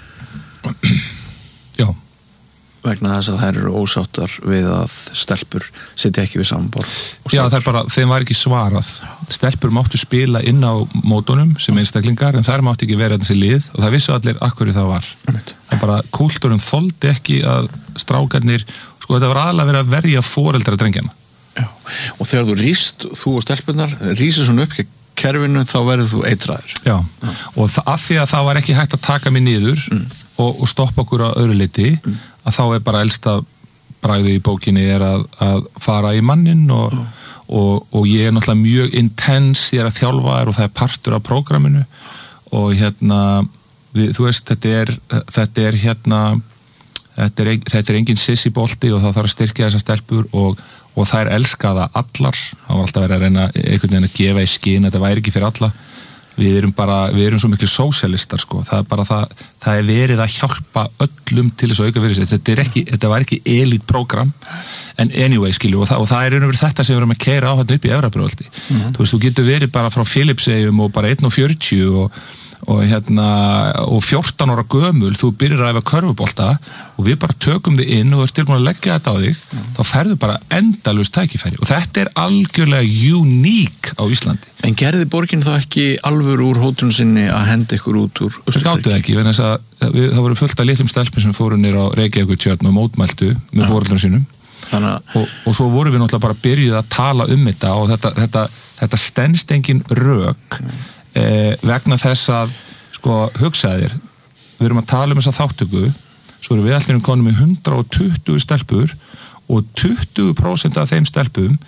já vegna þess að þær eru ósáttar við að stelpur sitja ekki við saman borð. Já, það er bara, þeim var ekki svarað. Stelpur máttu spila inn á mótunum sem einstaklingar, en þær máttu ekki vera þessi lið og það vissu allir akkurri það var. Það er bara, kúltúrun þoldi ekki að strákarnir, sko þetta var aðalega verið að verja foreldra drengjana. Já, og þegar þú rýst, þú og stelpunar, rýsir svona upp kerfinu, þá verður þú eitraður. Já, Já. og það, af því að það var ekki hægt að taka mig niður mm. og, og stoppa okkur á öðru liti, mm. að þá er bara elsta bragði í bókinni er að, að fara í mannin og, mm. og, og ég er náttúrulega mjög intens, ég er að þjálfa þér og það er partur af prógraminu og hérna, við, þú veist, þetta er, þetta er hérna, þetta er, þetta er engin sissi bolti og það þarf að styrkja þessar stelpur og og þær elskaða allar, það var alltaf verið að reyna einhvern veginn að gefa í skyn, þetta væri ekki fyrir alla, við erum bara, við erum svo miklu sósialistar sko, það er bara það, það er verið að hjálpa öllum til þess að auka fyrir sig, þetta er ekki, þetta var ekki elite program, en anyway skilju, og, það, og það er einhverjum þetta sem við erum að keyra á þetta upp í Efrabröldi, mm-hmm. þú veist, þú getur verið bara frá Filipseyjum og bara einn og fjörutíu og og hérna, og fjórtán ára gömul þú byrjar að æfa körfubolta og við bara tökum þig inn og er tilbúin að leggja þetta á þig, mm. þá ferðu bara endalaust tækifæri og þetta er algjörlega uník á Íslandi. En gerði borgin þá ekki alvör úr hótunum sinni að henda ykkur út úr Austurbergi? Það gáttu ekki, vegna þess að við, það voru fullt af litlum stelpum sem fóru niður á Reykjavíkurtjörn og mótmæltu með foreldrum sínum og, og svo voru við náttúrulega bara byrjuð að tala um þetta og þetta, þetta, þetta stenst engin rök mm. Eh, vegna þess að sko, hugsaðir, við erum að tala um þessa þáttöku, svo erum við allir konum með hundrað og tuttugu stelpur og tuttugu prósent af þeim stelpum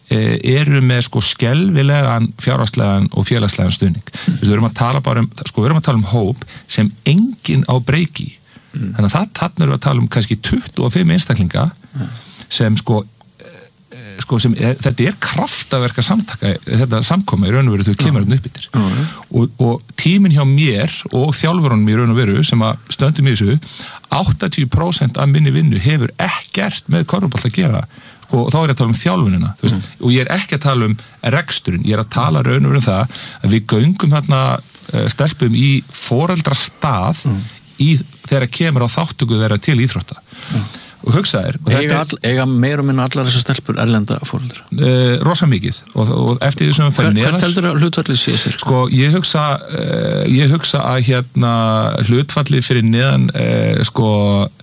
eru með sko skelfilegan fjárhagslegan og félagslegan stuðning. Mm. Við erum að tala bara um, sko við erum að tala um hóp sem enginn á breyki. Mm. Þannig að það þarna erum við að tala um kannski tuttugu og fimm einstaklinga mm. sem sko, sko sem er, þetta er kraftaverka samtaka, þetta samkoma í raun og veru þau kemur hérna upp yfir. Mm. Og, og tíminn hjá mér og þjálfurunum í raun og veru sem að stöndum í þessu, áttatíu prósent af minni vinnu hefur ekkert með körfubolta að gera. Og þá er ég að tala um þjálfunina, þú veist, mm. og ég er ekki að tala um reksturinn, ég er að tala raun og veru um það að við göngum hérna stelpum í foreldrastað mm. í þegar kemur á þáttöku þeirra til íþrótta. Mm. Og hugsa þér. Og eiga, all, eiga meir og minna allar þessar stelpur erlenda foreldra? Uh, rosa mikið. Og, og eftir því sem við færum neðar. Hvert heldur að hlutfallið sé sér? Sko, ég hugsa, uh, ég hugsa að hérna hlutfallið fyrir neðan, uh, sko,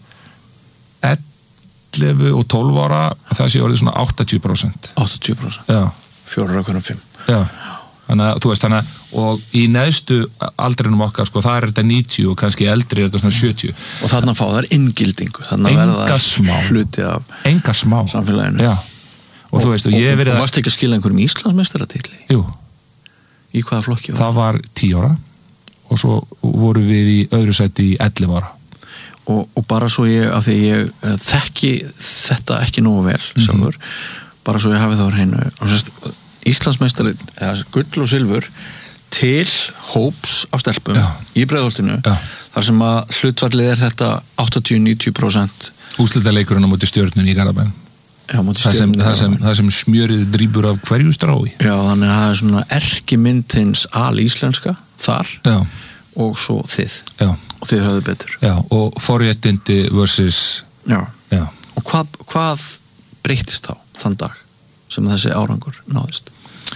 ellefu og tólf ára, það sé orðið svona áttatíu prósent. áttatíu prósent? Já. Fjórar af hverjum fimm. Já. Þannig að, þú veist, þannig að, og í neðstu aldrinum okkar, sko, það er þetta níutíu og kannski eldri er þetta svona sjötíu. Og þarna fá þær inngildingu. Enga smá. Hluti af Enga smá. Samfélaginu. Já. Og, og þú veist, og ég verið að... Og varst ekki að skila einhverjum Íslandsmeistaratitli? Jú. Í hvaða flokki var? Það var tíu ára og svo voru við í öðru sæti í ellefu ára. Og, og bara svo ég, af því ég uh, þekki þetta ekki nógu vel sjálfur, mm-hmm. bara svo ég hafi það á hreinu og sérst, Íslandsmeistari eða gull og silfur til hóps af stelpum Já. Í Breiðholtinu, Já. Þar sem að hlutfallið er þetta áttatíu til níutíu prósent úrslitaleikurinn á móti Stjörnunni í Garðabæn. Já, móti það sem, það sem, það sem smjörið drýpur af hverju strái. Já, þannig að það er svona erkimyndins alíslenska þar Já. Og svo þið. Já. Og þið höfðu betur. Já, og forréttindi versus Já. Já. Og hvað, hvað breyttist þá þann dag sem þessi árangur náðist?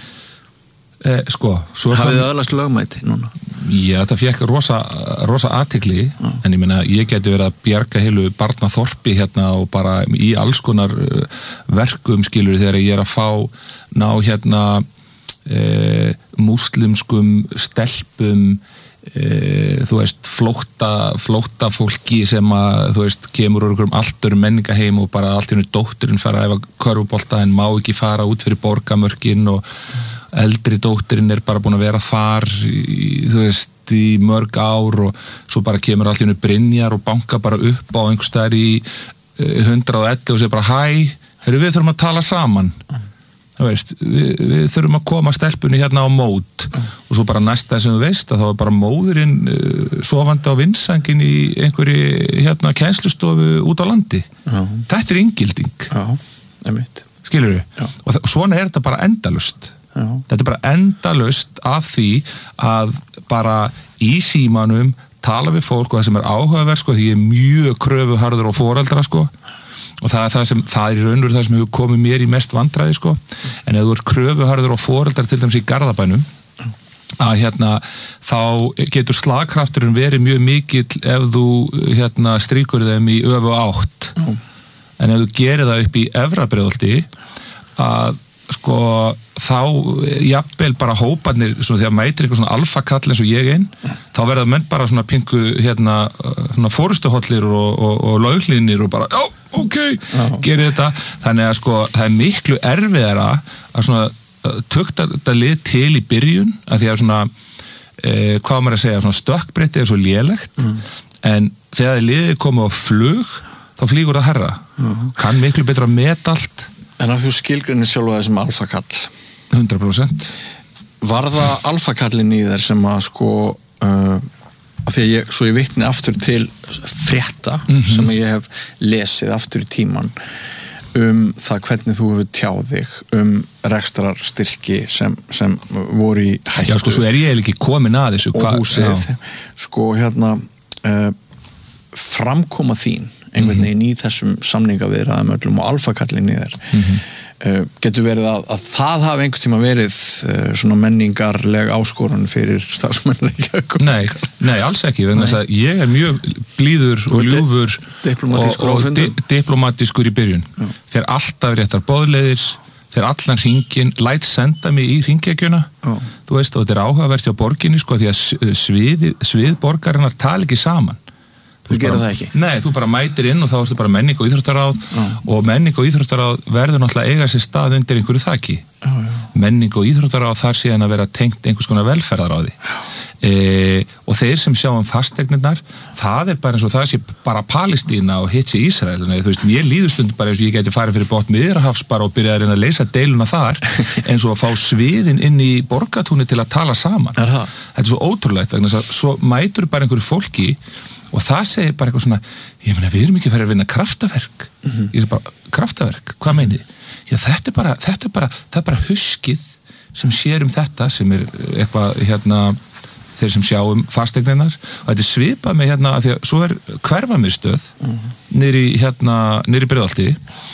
Eh, sko, svo hafið þið öðlast lögmæti núna? Já, það fekk rosa, rosa athygli, Já. En ég meina, ég geti verið að bjarga heilu barnaþorpi hérna og bara í alls konar verkum skilur þegar ég er að fá ná hérna eh, múslimskum stelpum E, þú veist, flótta flótta fólki sem að þú veist, kemur úr einhverjum allt öðrum menningaheim og bara allt í hennu dótturinn fara að æfa körfubolta en má ekki fara út fyrir borgamörkin og eldri dótturinn er bara búin að vera þar í, þú veist, í mörg ár og svo bara kemur allt í hennu Brynjar og banka bara upp á einhvers staðar í hundrað og ellefu og segir bara hæ, heyrðu við þurfum að tala saman. Þú veist, við, við þurfum að koma stelpunni hérna á mót mm. og svo bara næsta sem við veist að þá er bara móðurinn uh, sofandi á vindsængin í einhverju hérna kennslustofu út á landi. Já. Þetta er inngilding. Já, einmitt. Skilurðu? Já. Og það, svona er þetta bara endalaust. Já. Þetta er bara endalaust af því að bara í símanum tala við fólk og það sem er áhugaverð sko, því ég er mjög kröfuharður og foreldra sko. Og það er það sem, það er í raun og veru það sem hefur komið mér í mest vandræði sko, en ef þú ert kröfuharður og foreldrar til dæmis í Garðabænum, að hérna, þá getur slagkrafturinn verið mjög mikill ef þú hérna stríkur þeim í öfu átt, mm. en ef þú gerir það upp í Efra Breiðholti, að sko, þá jafnvel bara hóparnir, svona þegar mætir eitthvað svona alfakall eins og ég inn, þá verða menn bara svona pingu hérna, svona fórustuhollir og, og, og lauglínir og bara, já, ok, gerir þetta. Þannig að sko, það er miklu erfiðara að svona tukta þetta lið til í byrjun, að því að svona, eh, hvað maður að segja, svona stökkbretti er svo lélegt, mm. en þegar liðið komið á flug, þá flýgur það herra. Mm. Kann miklu betra að meta allt. En að þú skilgrunni sjálfa þessum alfakall? hundrað prósent. Var það alfakallin í þér sem að sko, uh, að því að ég, svo ég vitni aftur til frétta mm-hmm. sem ég hef lesið aftur í tíman um það hvernig þú hefur tjáð þig um rekstrarstyrki sem, sem voru í hættu. Já, sko, svo er ég ekki komin að þessu. Og húsið, sko, hérna, uh, framkoma þín einhvern veginn mm-hmm. í þessum samningaviðræðum öllum og alfakallin í þér mm-hmm. uh, getur verið að, að það hafi einhvern tíma verið uh, svona menningarleg áskorun fyrir starfsmennir Nei, nei, alls ekki vegna þess að ég er mjög blíður og ljúfur diplomatískur og, og di diplomatískur í byrjun Já. Þeir alltaf réttar boðleiðir þeir allan hringin, læt senda mig í hringekjuna þú veist, og þetta er áhugavert hjá borginni sko því að svið, svið borgarinnar tala ekki saman Þú gerir það ekki? Nei, þú bara mætir inn og þá ertu bara menning og íþróttaráð já. Og menning og íþróttaráð verður náttúrulega eiga sér stað undir einhverju þaki. Já, já. Menning og íþróttaráð þar síðan að vera tengt einhvers konar velferðaráði. E, og þeir sem sjá um fasteignirnar, það er bara eins og það sé bara Palestína og hitt sé Ísrael. Þú veist, mér líður stundum bara eins og ég geti farið fyrir botn Miðjarðarhafs bara og byrja að reyna að leysa deiluna þar eins og að fá sviðin inn í borgatúni til að tala saman. Er það? Þetta er svo ótrúlegt, vegna þess að svo mætur bara einhverju fólki og það segir bara eitthvað svona, ég meina við erum ekki fyrir að vinna kraftaverk. Mm-hmm. Ég er bara, kraftaverk, hvað meinið? Já, þetta er bara, þetta er bara, það er bara huskið sem sér um þetta sem er eitthvað, hérna, þeir sem sjá um fasteigninar og þetta er svipað með hérna, að því að svo er hverfamiðstöð mm-hmm. niðri, hérna, niðri Breiðholti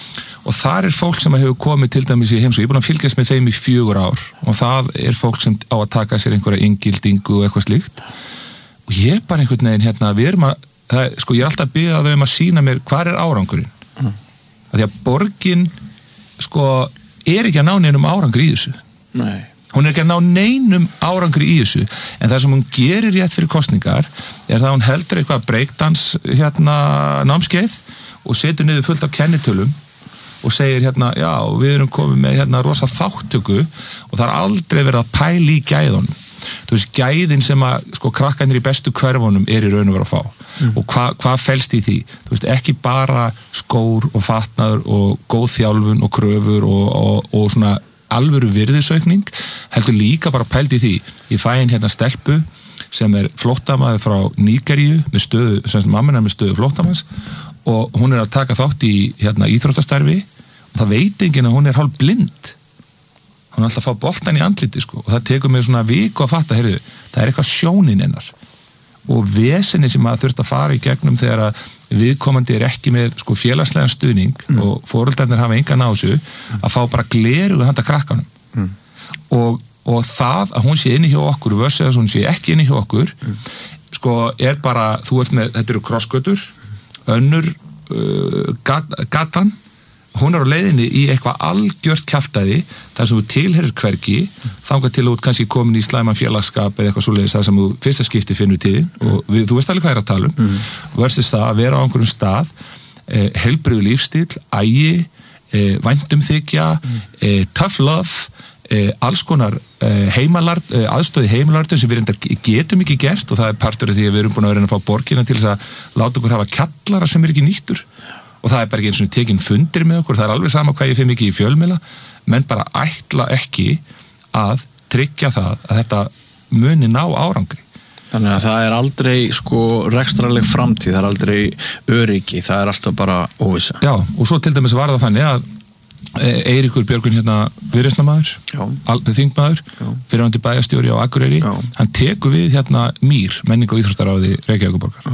og þar er fólk sem hefur komið til dæmis í heimsókn, ég er búin að fylgjast með þeim í fjögur ár og það er fólk sem á að taka sér einhverja inngildingu og eitthvað slíkt og ég bara einhvern veginn hérna, við erum að, það, sko ég er alltaf að biðja þau um að sína mér hvað er árangurinn. Mm. Að því að borgin, sko, er ekki að ná neinum árangur í þessu. Nei. Hún er ekki að ná neinum árangur í þessu, en það sem hún gerir rétt fyrir kosningar er það að hún heldur eitthvað breakdans hérna námskeið og setur niður fullt af kennitölum og segir hérna, já, við erum komið með hérna rosa þáttöku og það er aldrei verið að pæla í gæðunum. Þú veist, gæðin sem að sko krakkarnir í bestu hverfunum er í raun og vera að fá mm. og hvað hva felst í því? Þú veist, ekki bara skór og fatnaður og góð þjálfun og kröfur og, og, og svona alvöru virðisaukning, heldur líka bara pælt í því. Ég fæ inn hérna stelpu sem er flóttamaður frá Nígeríu með stöðu, sem mamman er með stöðu flóttamanns og hún er að taka þátt í hérna íþróttastarfi og það veit enginn að hún er hálf blind. Hún er alltaf að fá boltan í andliti sko og það tekur mig svona viku að fatta, heyrðu, það er eitthvað sjónin hennar og vesenni sem maður þurft að fara í gegnum þegar að viðkomandi er ekki með sko félagslegan stuðning mm. og foreldrarnir hafa engan á þessu mm. að fá bara gleru handa krakkanum mm. og, og það að hún sé inni hjá okkur versus að hún sé ekki inni hjá okkur mm. sko er bara, þú ert með, þetta eru krossgötur, önnur uh, gat, gatan hún er á leiðinni í eitthvað algjört kjaftaði þar sem þú tilherir hvergi þangað til þú ert kannski komin í slæman félagskap eða eitthvað svoleiðis þar sem þú fyrsta skipti finnur til og við, þú veist alveg hvað ég er að tala um mm. versus það að vera á einhverjum stað eh, heilbrigður lífstíl, ægi eh, væntumþykja mm. eh, tough love eh, alls konar eh, heimalard, eh, aðstöði heimalartum sem við reyndar getum ekki gert og það er partur af því að við erum búin að vera að fá borgina til þess að láta okkur hafa kjallara sem er ekki nýttur og það er bara ekki eins og tekin fundir með okkur, það er alveg sama hvað ég fyrir mikið í fjölmiðla, menn bara ætla ekki að tryggja það að þetta muni ná árangri. Þannig að það er aldrei sko rekstraleg framtíð, það er aldrei öryggi, það er alltaf bara óvissa. Já, og svo til dæmis var það þannig að Eiríkur Björgvin hérna viðreisnarmaður, þingmaður, fyrirvændi bæjarstjóri á Akureyri, Já. Hann tekur við hérna Mýr, menning- og íþróttaráði Reykjavíkurborgar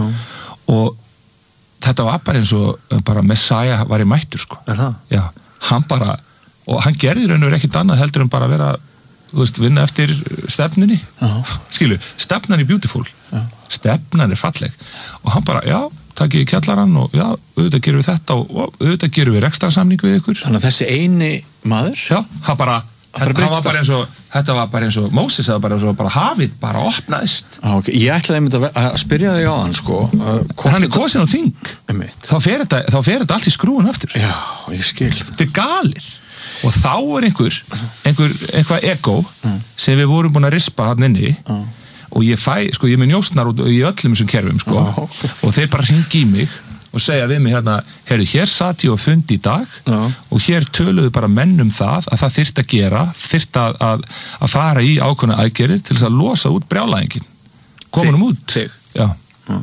og þetta var bara eins og bara Messiah var í mættur sko. Er það? Já, hann bara, og hann gerði raun og er ekkert annað heldur en bara vera, þú veist, vinna eftir stefnunni. Uh-huh. Skilu, stefnan er beautiful. Uh-huh. Stefnan er falleg. Og hann bara, já, takk ég kjallarann og já, auðvitað gerum við þetta og, og auðvitað gerum við rekstrasamning við ykkur. Þannig að þessi eini maður? Já, hann bara, hann var bara eins og, þetta var bara eins og Móses, það var bara eins og bara hafið, bara opnaðist. Ah, okay. Ég ætlaði einmitt að, að spyrja þig á hann, sko. Uh, hann er kosin á þing. Þá fer þetta, þá fer þetta allt í skrúin aftur. Já, ég skil. Þetta er galir. Og þá er einhver, einhver, einhver ego mm. sem við vorum búin að rispa hann inni mm. og ég fæ, sko, ég með njóstnar í öllum þessum kerfum, sko, mm. og þeir bara hringi í mig og segja við mig hérna, herru, hér satt ég og fundi í dag Já. Og hér töluðu bara menn um það að það þyrfti að gera, þyrfti að, að, að fara í ákveðna aðgerðir til þess að losa út brjálæðingin. Komunum út. Þig. Já. Já.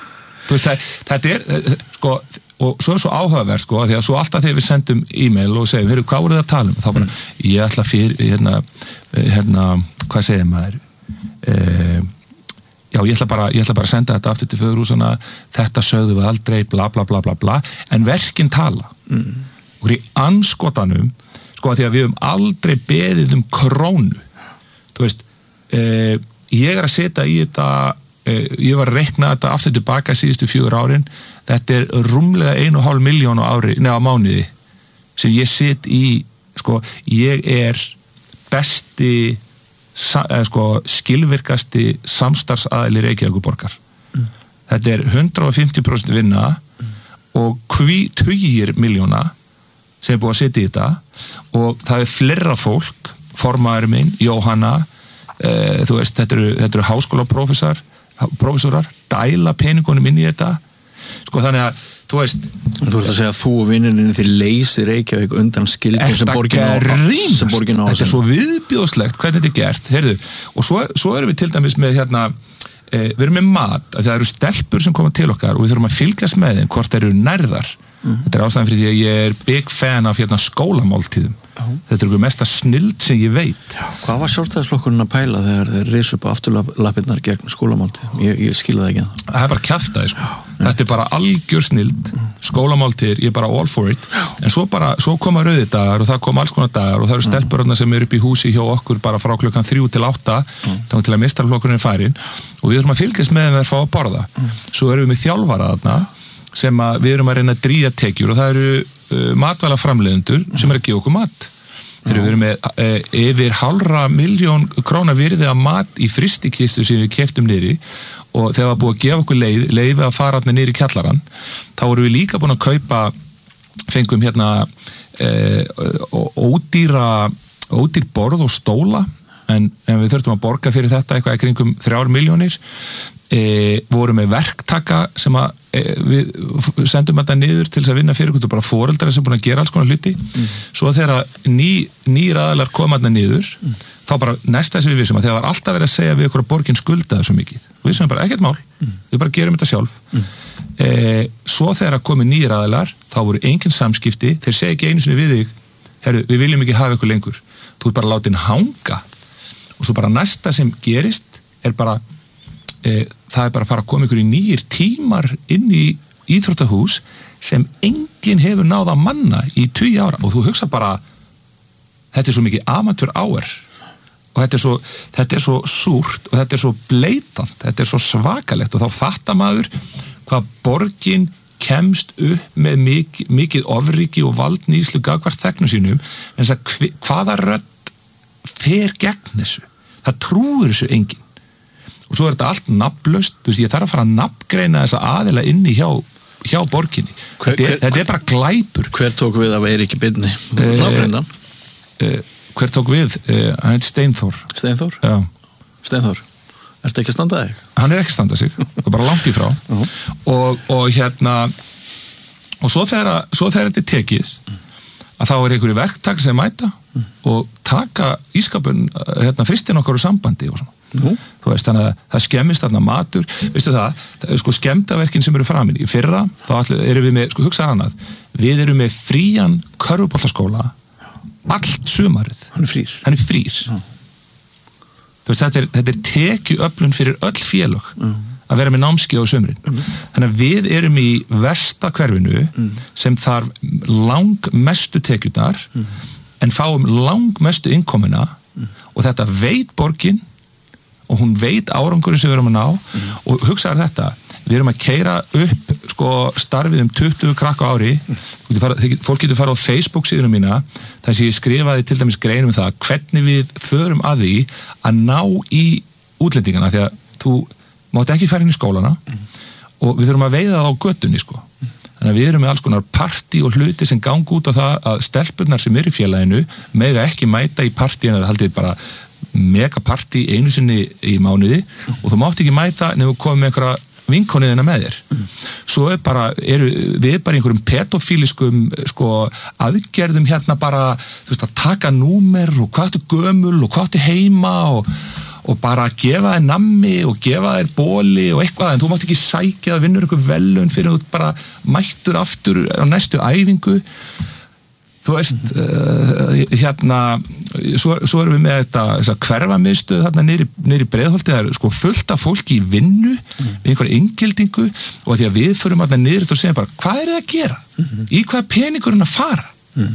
Þú veist, það, þetta er, sko, og svo er svo áhugaverð, sko, því að svo alltaf þegar við sendum e-mail og segjum, herru, hvað voru það að tala um? Þá bara, mm. ég ætla fyrir, hérna, hérna, hvað segir maður? Eh, Já, ég ætla bara, ég ætla bara að senda þetta aftur til föðurhúsana, þetta sögðu við aldrei, bla bla bla bla bla, en verkin tala. Mm. Og í anskotanum, sko að því að við höfum aldrei beðið um krónu. Þú veist, eh, ég er að setja í þetta, eh, ég var að reikna þetta aftur tilbaka síðustu fjögur árin, þetta er rúmlega einu og hálf milljón á ári, neða á mánuði, sem ég set í, sko, ég er besti Sa, sko, skilvirkasti samstarfsaðili Reykjavíkurborgar mm. þetta er hundrað og fimmtíu prósent vinna og hví tugir miljóna sem er búið að setja í þetta og það er fleira fólk, formaður minn, Jóhanna, e, þú veist, þetta eru, þetta eru háskólaprófessor, prófessorar, dæla peningunum inn í þetta, sko þannig að, þú veist... Þú ert að segja að þú og vinninni þið leysir Reykjavík undan skildum sem borgin á sem borgin á. Þetta er svo viðbjóðslegt hvernig þetta er gert, heyrðu, og svo, svo erum við til dæmis með hérna, e, við erum með mat, að það eru stelpur sem koma til okkar og við þurfum að fylgjast með þeim hvort þeir eru nærðar. Mm. Þetta er ástæðan fyrir því að ég er big fan af hérna skólamáltíðum. Uh-huh. Þetta er einhver mesta snilld sem ég veit. Já, hvað var Sjálfstæðisflokkurinn að pæla þegar þeir risu upp á afturlappirnar gegn skólamáltíðum? Ég, ég skilði það ekki en það. Það er bara kjaftaði, sko. Já, þetta er bara algjör snilld, mm. skólamáltíðir, ég er bara all for it. Já. En svo bara, svo koma rauðidagar og það koma alls konar dagar og það eru stelpurna sem eru upp í húsi hjá okkur bara frá klukkan þrjú til átta, mm. þá til að meistaraflokkurinn er farinn og við þurfum að fylgjast með þeim að fá að borða. Mm. Svo erum við með þjálfara þarna sem að við erum að reyna að dríja tekjur og það eru uh, matvælaframleiðendur mm. sem er að gefa okkur mat. Mm. Við erum með uh, yfir hálfra miljón króna virði af mat í frystikistu sem við keyptum niðri og þegar var búið að gefa okkur leið, leið að fara niður í kjallarann, þá vorum við líka búin að kaupa, fengum hérna uh, ódýra, ódýr borð og stóla, en, en við þurftum að borga fyrir þetta eitthvað í kringum þrjár milljónir. E, voru með verktaka sem að e, við sendum þetta niður til þess að vinna fyrir okkur bara foreldrar sem búin að gera alls konar hluti mm. svo þegar ný, nýr aðalar koma þetta niður mm. þá bara næsta sem við vissum að þegar var alltaf verið að segja við okkur að borgin skuldaði svo mikið og við vissum bara ekkert mál, mm. við bara gerum þetta sjálf mm. e, svo þegar komi nýr aðalar þá voru engin samskipti, þeir segja ekki einu sinni við þig herru, við viljum ekki hafa ykkur lengur þú er bara látin hanga og svo bara næsta sem gerist er bara e, það er bara að fara að koma ykkur í nýjir tímar inn í íþróttahús sem enginn hefur náð að manna í tugi ára og þú hugsa bara þetta er svo mikið amateur hour og þetta er svo, þetta er svo súrt og þetta er svo bleitant, þetta er svo svakalegt og þá fattar maður hvað borgin kemst upp með mikið, mikið ofríki og valdnýslu gagvart þegnum sínum en þess að hvaða rödd fer gegn þessu það trúir þessu enginn og svo er þetta allt nafnlaust, þú veist, ég þarf að fara að nafngreina þessa aðila inni hjá, hjá borginni. Hver, þetta, er, þetta er bara glæpur. Hver tók við af Eiríki Birni? Nafngreindan? Eh, eh, hver tók við? Eh, hann heit Steinþór. Steinþór? Já. Steinþór, ertu ekki að standa þig? Hann er ekki að standa sig, það er bara langt í frá. Uh-huh. og, og hérna, og svo þegar, svo þegar þetta er tekið, að þá er einhverju verktak sem mæta uh. og taka ískapun, hérna, fristin okkar úr sambandi og svona. Nú. Þú veist, þannig að það skemmist þarna matur, veistu það, það er sko skemmdaverkin sem eru framin í fyrra, þá erum við með, sko hugsaðar annað, við erum með frían körfuboltaskóla allt sumarið. Hann er frýr. Hann er frýr. Já. Þú veist, þetta er, þetta er tekjuöflun fyrir öll félög mm. að vera með námskeið á sumrin. Mm. Þannig að við erum í versta hverfinu mm. sem þarf langmestu tekjurnar mm. en fáum langmestu innkomuna mm. og þetta veit borgin og hún veit árangurinn sem við erum að ná mm. og hugsaður þetta, við erum að keyra upp sko starfið um tuttugu krakka á ári, mm. fara, fólk getur fara á Facebook síðunum mína, þar sem ég skrifaði til dæmis greinum um það, hvernig við förum að því að ná í útlendingana, því að þú mátt ekki fara inn í skólana mm. og við þurfum að veiða það á göttunni sko mm. þannig að við erum með alls konar partí og hluti sem gang út á það að stelpurnar sem eru í félaginu mega ekki mæta í partíinu, það haldið bara megapartí einu sinni í mánuði og þú mátt ekki mæta nefnum að koma með einhverja vinkoniðina með þér. Mm. Svo er bara, eru við bara einhverjum pedofíliskum sko aðgerðum hérna bara, þú veist, að taka númer og hvað ertu gömul og hvað ertu heima og, og bara gefa þér nammi og gefa þér bóli og eitthvað, en þú mátt ekki sækja að vinnur einhver velun fyrir þú bara mættur aftur á næstu æfingu. Þú veist, uh, hérna, svo, svo erum við með þetta, þessa hverfamiðstöð þarna niðri, niðri Breiðholti, það er sko fullt af fólki í vinnu, mm. við einhverja inngildingu og því að við förum þarna niður og segjum bara, hvað er það að gera? Mm-hmm. Í hvað peningurinn að fara? Mm.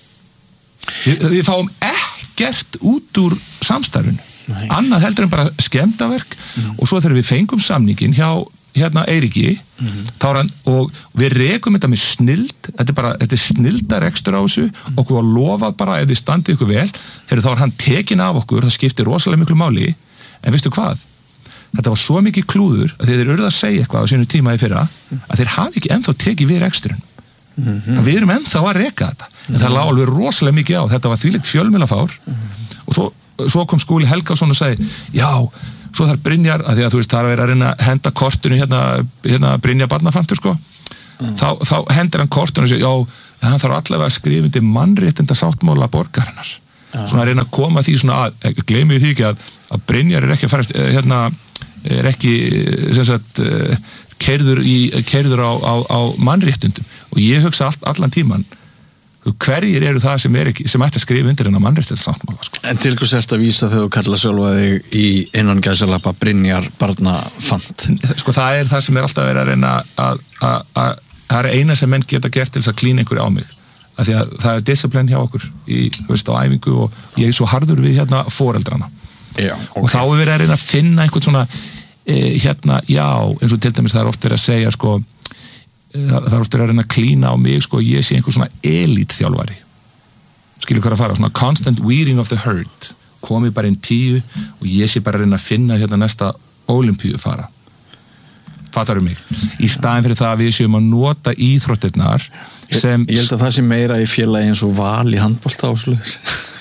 Við, við fáum ekkert út úr samstarfinu. Nei. Annað heldur en bara skemmdaverk mm. og svo þegar við fengum samningin hjá hérna Eiríki mm-hmm. þá er hann, og við rekum þetta með snild, þetta er bara, þetta er snildar ekstra á þessu, mm. okkur var lofað bara ef þið standið ykkur vel, heru, þá er hann tekin af okkur, það skiptir rosalega miklu máli, en veistu hvað? þetta var svo mikið klúður að þeir eru að segja eitthvað á sínu tíma í fyrra að þeir hafi ekki ennþá tekið við reksturinn. Mm-hmm. Við erum ennþá að reka þetta en það lá alveg rosalega mikið á, þetta var þvílíkt fjölmiðlafár mm-hmm. og svo, svo kom Skúli Helgason og segi já, svo þarf Brynjar, að því að þú veist það er að vera að reyna að henda kortinu hérna, hérna Brynjar barnafantur sko mm. þá, þá hendur hann kortinu og segir já, hann þarf allavega að skrifa undir mannréttinda sáttmála borgarinnar ja. Svona að reyna að koma því svona að, gleymið því ekki að, að Brynjar er ekki að fara hérna, er ekki sem sagt keyrður, í, keyrður á, á, á mannréttundum og ég hugsa all, allan tíman hverjir eru það sem, er ekki, sem ætti að skrifa undir en að mannréttindasáttmála sko. En til hvers ertu að vísa þegar þú kalla sjálfa þig í innan gæsalappa Brynjar barnafant? Sko það er það sem er alltaf verið að reyna að, að, að það er eina sem menn geta gert til þess að klína einhverju á mig af því að það er disciplin hjá okkur í, þú veist, á æfingu og ég er svo harður við hérna foreldrana já, okay. Og þá er verið að reyna að finna einhvern svona eh, hérna, já, eins og til dæmis það er oft verið að segja sko það er ofta að reyna að klína á mig sko, ég sé einhver svona elítþjálfari skilur hvað að fara, svona constant weeding of the herd komið bara inn tíu og ég sé bara að reyna að finna hérna næsta ólympíu fara fattar um mig, í staðin fyrir það að við séum að nota íþróttirnar sem ég, ég held að það sé meira í félagi eins og Val í handbolta ásluðis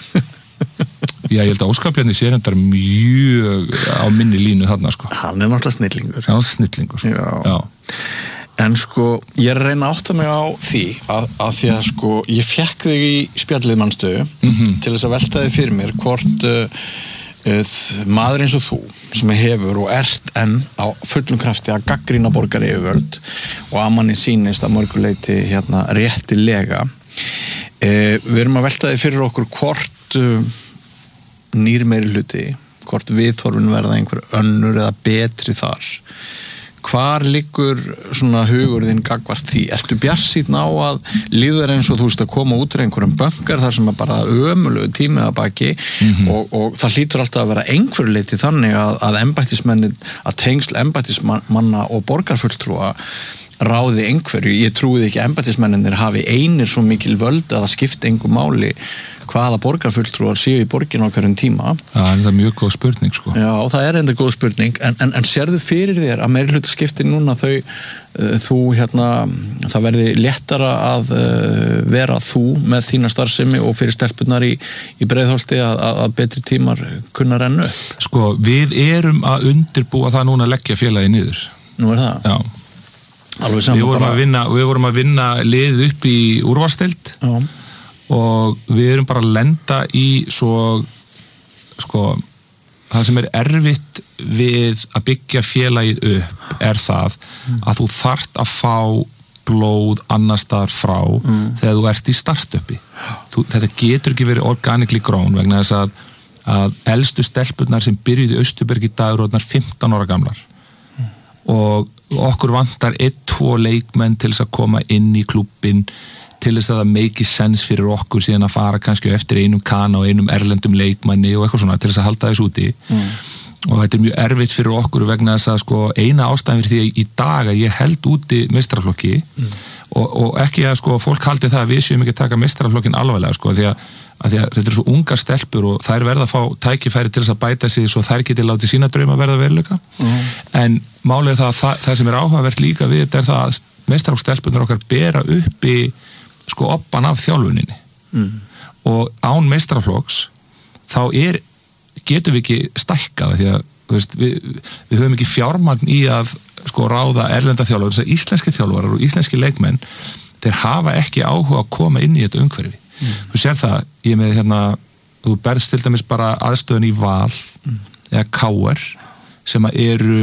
já, ég held að Óskar Bjarni sé reyndar mjög á minni línu þarna sko hann er náttúrulega snillingur hann er snillingur sko. já. Já. En sko, ég er að reyna að átta mig á því að, að því að sko, ég fekk þig í spjallið mannstöðu mm-hmm. til þess að velta þig fyrir mér hvort uh, uh, maður eins og þú sem hefur og ert enn á fullum krafti að gagnrýna borgaryfirvöld og að manni sýnist að mörguleiti hérna réttilega. Uh, við erum að velta þig fyrir okkur hvort uh, nýr meiri hluti, hvort viðhorfin verða einhver önnur eða betri þar. Hvar liggur svona hugur þinn gagnvart því? Ertu bjartsýnn á að líður eins og þú veist að koma út úr einhverjum bönkar þar sem er bara ömulegu tímið að baki mm-hmm. og, og það hlýtur alltaf að vera einhverju leyti þannig að, að embættismennin, að tengsl embættismanna og borgarfulltrúa ráði einhverju. Ég trúið ekki að embættismenninir hafi einir svo mikil völd að það skipti engu máli hvaða borgarfulltrúar séu í borgin á hverjum tíma. Það er mjög góð spurning sko. Já, það er enda góð spurning en, en, en sérðu fyrir þér að meiri hluta skipti núna þau, uh, þú hérna, það verði léttara að uh, vera þú með þína starfsemi og fyrir stelpunar í, í Breiðholti að, að, að betri tímar kunna rennu? Sko, við erum að undirbúa það núna að leggja félagi niður. Nú er það? Já. Alveg saman við vorum bara... að vinna, við vorum að vinna lið upp í úrvalsdeild. Já. Og við erum bara að lenda í svo, sko, það sem er erfitt við að byggja félagið upp er það mm. að þú þarft að fá blóð annars staðar frá mm. þegar þú ert í startupi. Þú, þetta getur ekki verið organically grown vegna þess að, að elstu stelpurnar sem byrjuði í Austurberg í dag eru orðnar fimmtán ára gamlar mm. og okkur vantar einn, tvo leikmenn til þess að koma inn í klúbbin til þess að það make sense fyrir okkur síðan að fara kannski eftir einum kana og einum erlendum leikmanni og eitthvað svona til þess að halda þess úti mm. og þetta er mjög erfitt fyrir okkur vegna þess að sko eina ástæðan fyrir því að í dag að ég held úti meistaraflokki mm. og, og ekki að sko fólk haldi það að við séum ekki að taka meistaraflokkin alvarlega sko því að, að því að þetta er svo ungar stelpur og þær verða að fá tækifæri til þess að bæta sig svo þær geti látið sína drauma verða veruleika mm. en málið er það, það, það sem er áhugavert líka við þetta er það að meistaraflokkstelpunar okkar bera uppi sko oppan af þjálfuninni mm. og án meistaraflokks þá er, getum við ekki stækkað því að veist, við, við höfum ekki fjármagn í að sko ráða erlenda þjálfur, þess að íslenski þjálfarar og íslenski leikmenn, þeir hafa ekki áhuga að koma inn í þetta umhverfi mm. þú sér það, ég með hérna þú berðst til dæmis bara aðstöðun í Val mm. eða K R sem að eru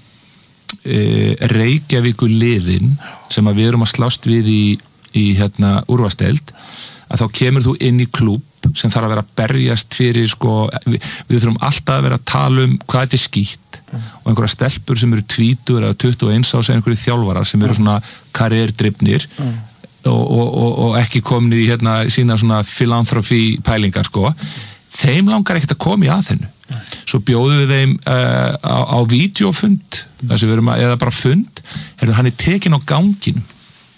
e, Reykjavíkur liðin sem að við erum að slást við í í hérna úrvalsdeild að þá kemur þú inn í klúbb sem þarf að vera að berjast fyrir sko, við, við þurfum alltaf að vera að tala um hvað þetta er skýtt mm. og einhverja stelpur sem eru tvítugur eða tuttugu og eins ás eða einhverju þjálfarar sem eru svona karrierdrifnir mm. og, og, og, og ekki komin í hérna sína svona philanthropy pælingar sko, þeim langar ekkert að koma í að þennu mm. svo bjóðum við þeim uh, á, á vídeofund mm. eða bara fund, herru hann er tekin á ganginum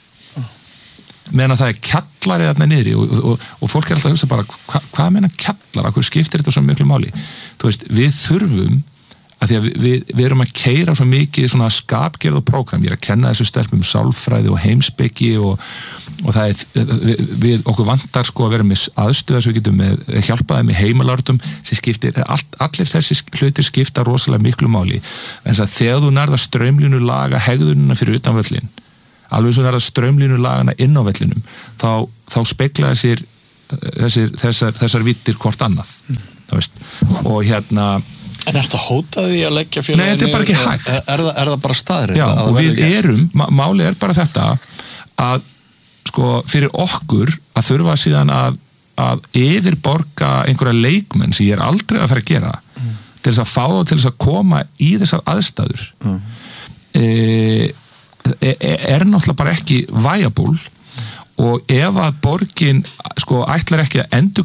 meðan að það er kjallari þarna niðri og, og, og fólk er alltaf að hugsa bara hva, hvað meina kjallara, hvað skiptir þetta svo miklu máli þú veist, við þurfum að því að við, við erum að keyra svo mikið svona skapgerð og prógram, ég er að kenna þessu stelpum sálfræði og heimspeki og, og það er, við, við okkur vantar sko að vera með aðstöða sem við getum með, hjálpaði með heimalartum sem skiptir, all, allir þessi hlutir skipta rosalega miklu máli, en þess að þegar þú nærða strömlínu laga hegðunina fyrir utan völlin, alveg svo nærða strömlínu lagana inn á völlinum, þá, þá speglaði sér þessir, þessar, þessar vittir hvort annað mm. veist, og hérna En er þetta hótaði að leggja félaginu? Nei, þetta er bara ekki hægt. Er, er, það, er það bara staðrið? Já, og við erum, málið er bara þetta að sko fyrir okkur að þurfa síðan að, að yfirborga einhverja leikmenn sem ég er aldrei að fara að gera mm. til þess að fá þá til þess að koma í þessar aðstæður mm. e, e, er náttúrulega bara ekki viable og ef að borgin sko ætlar ekki að endur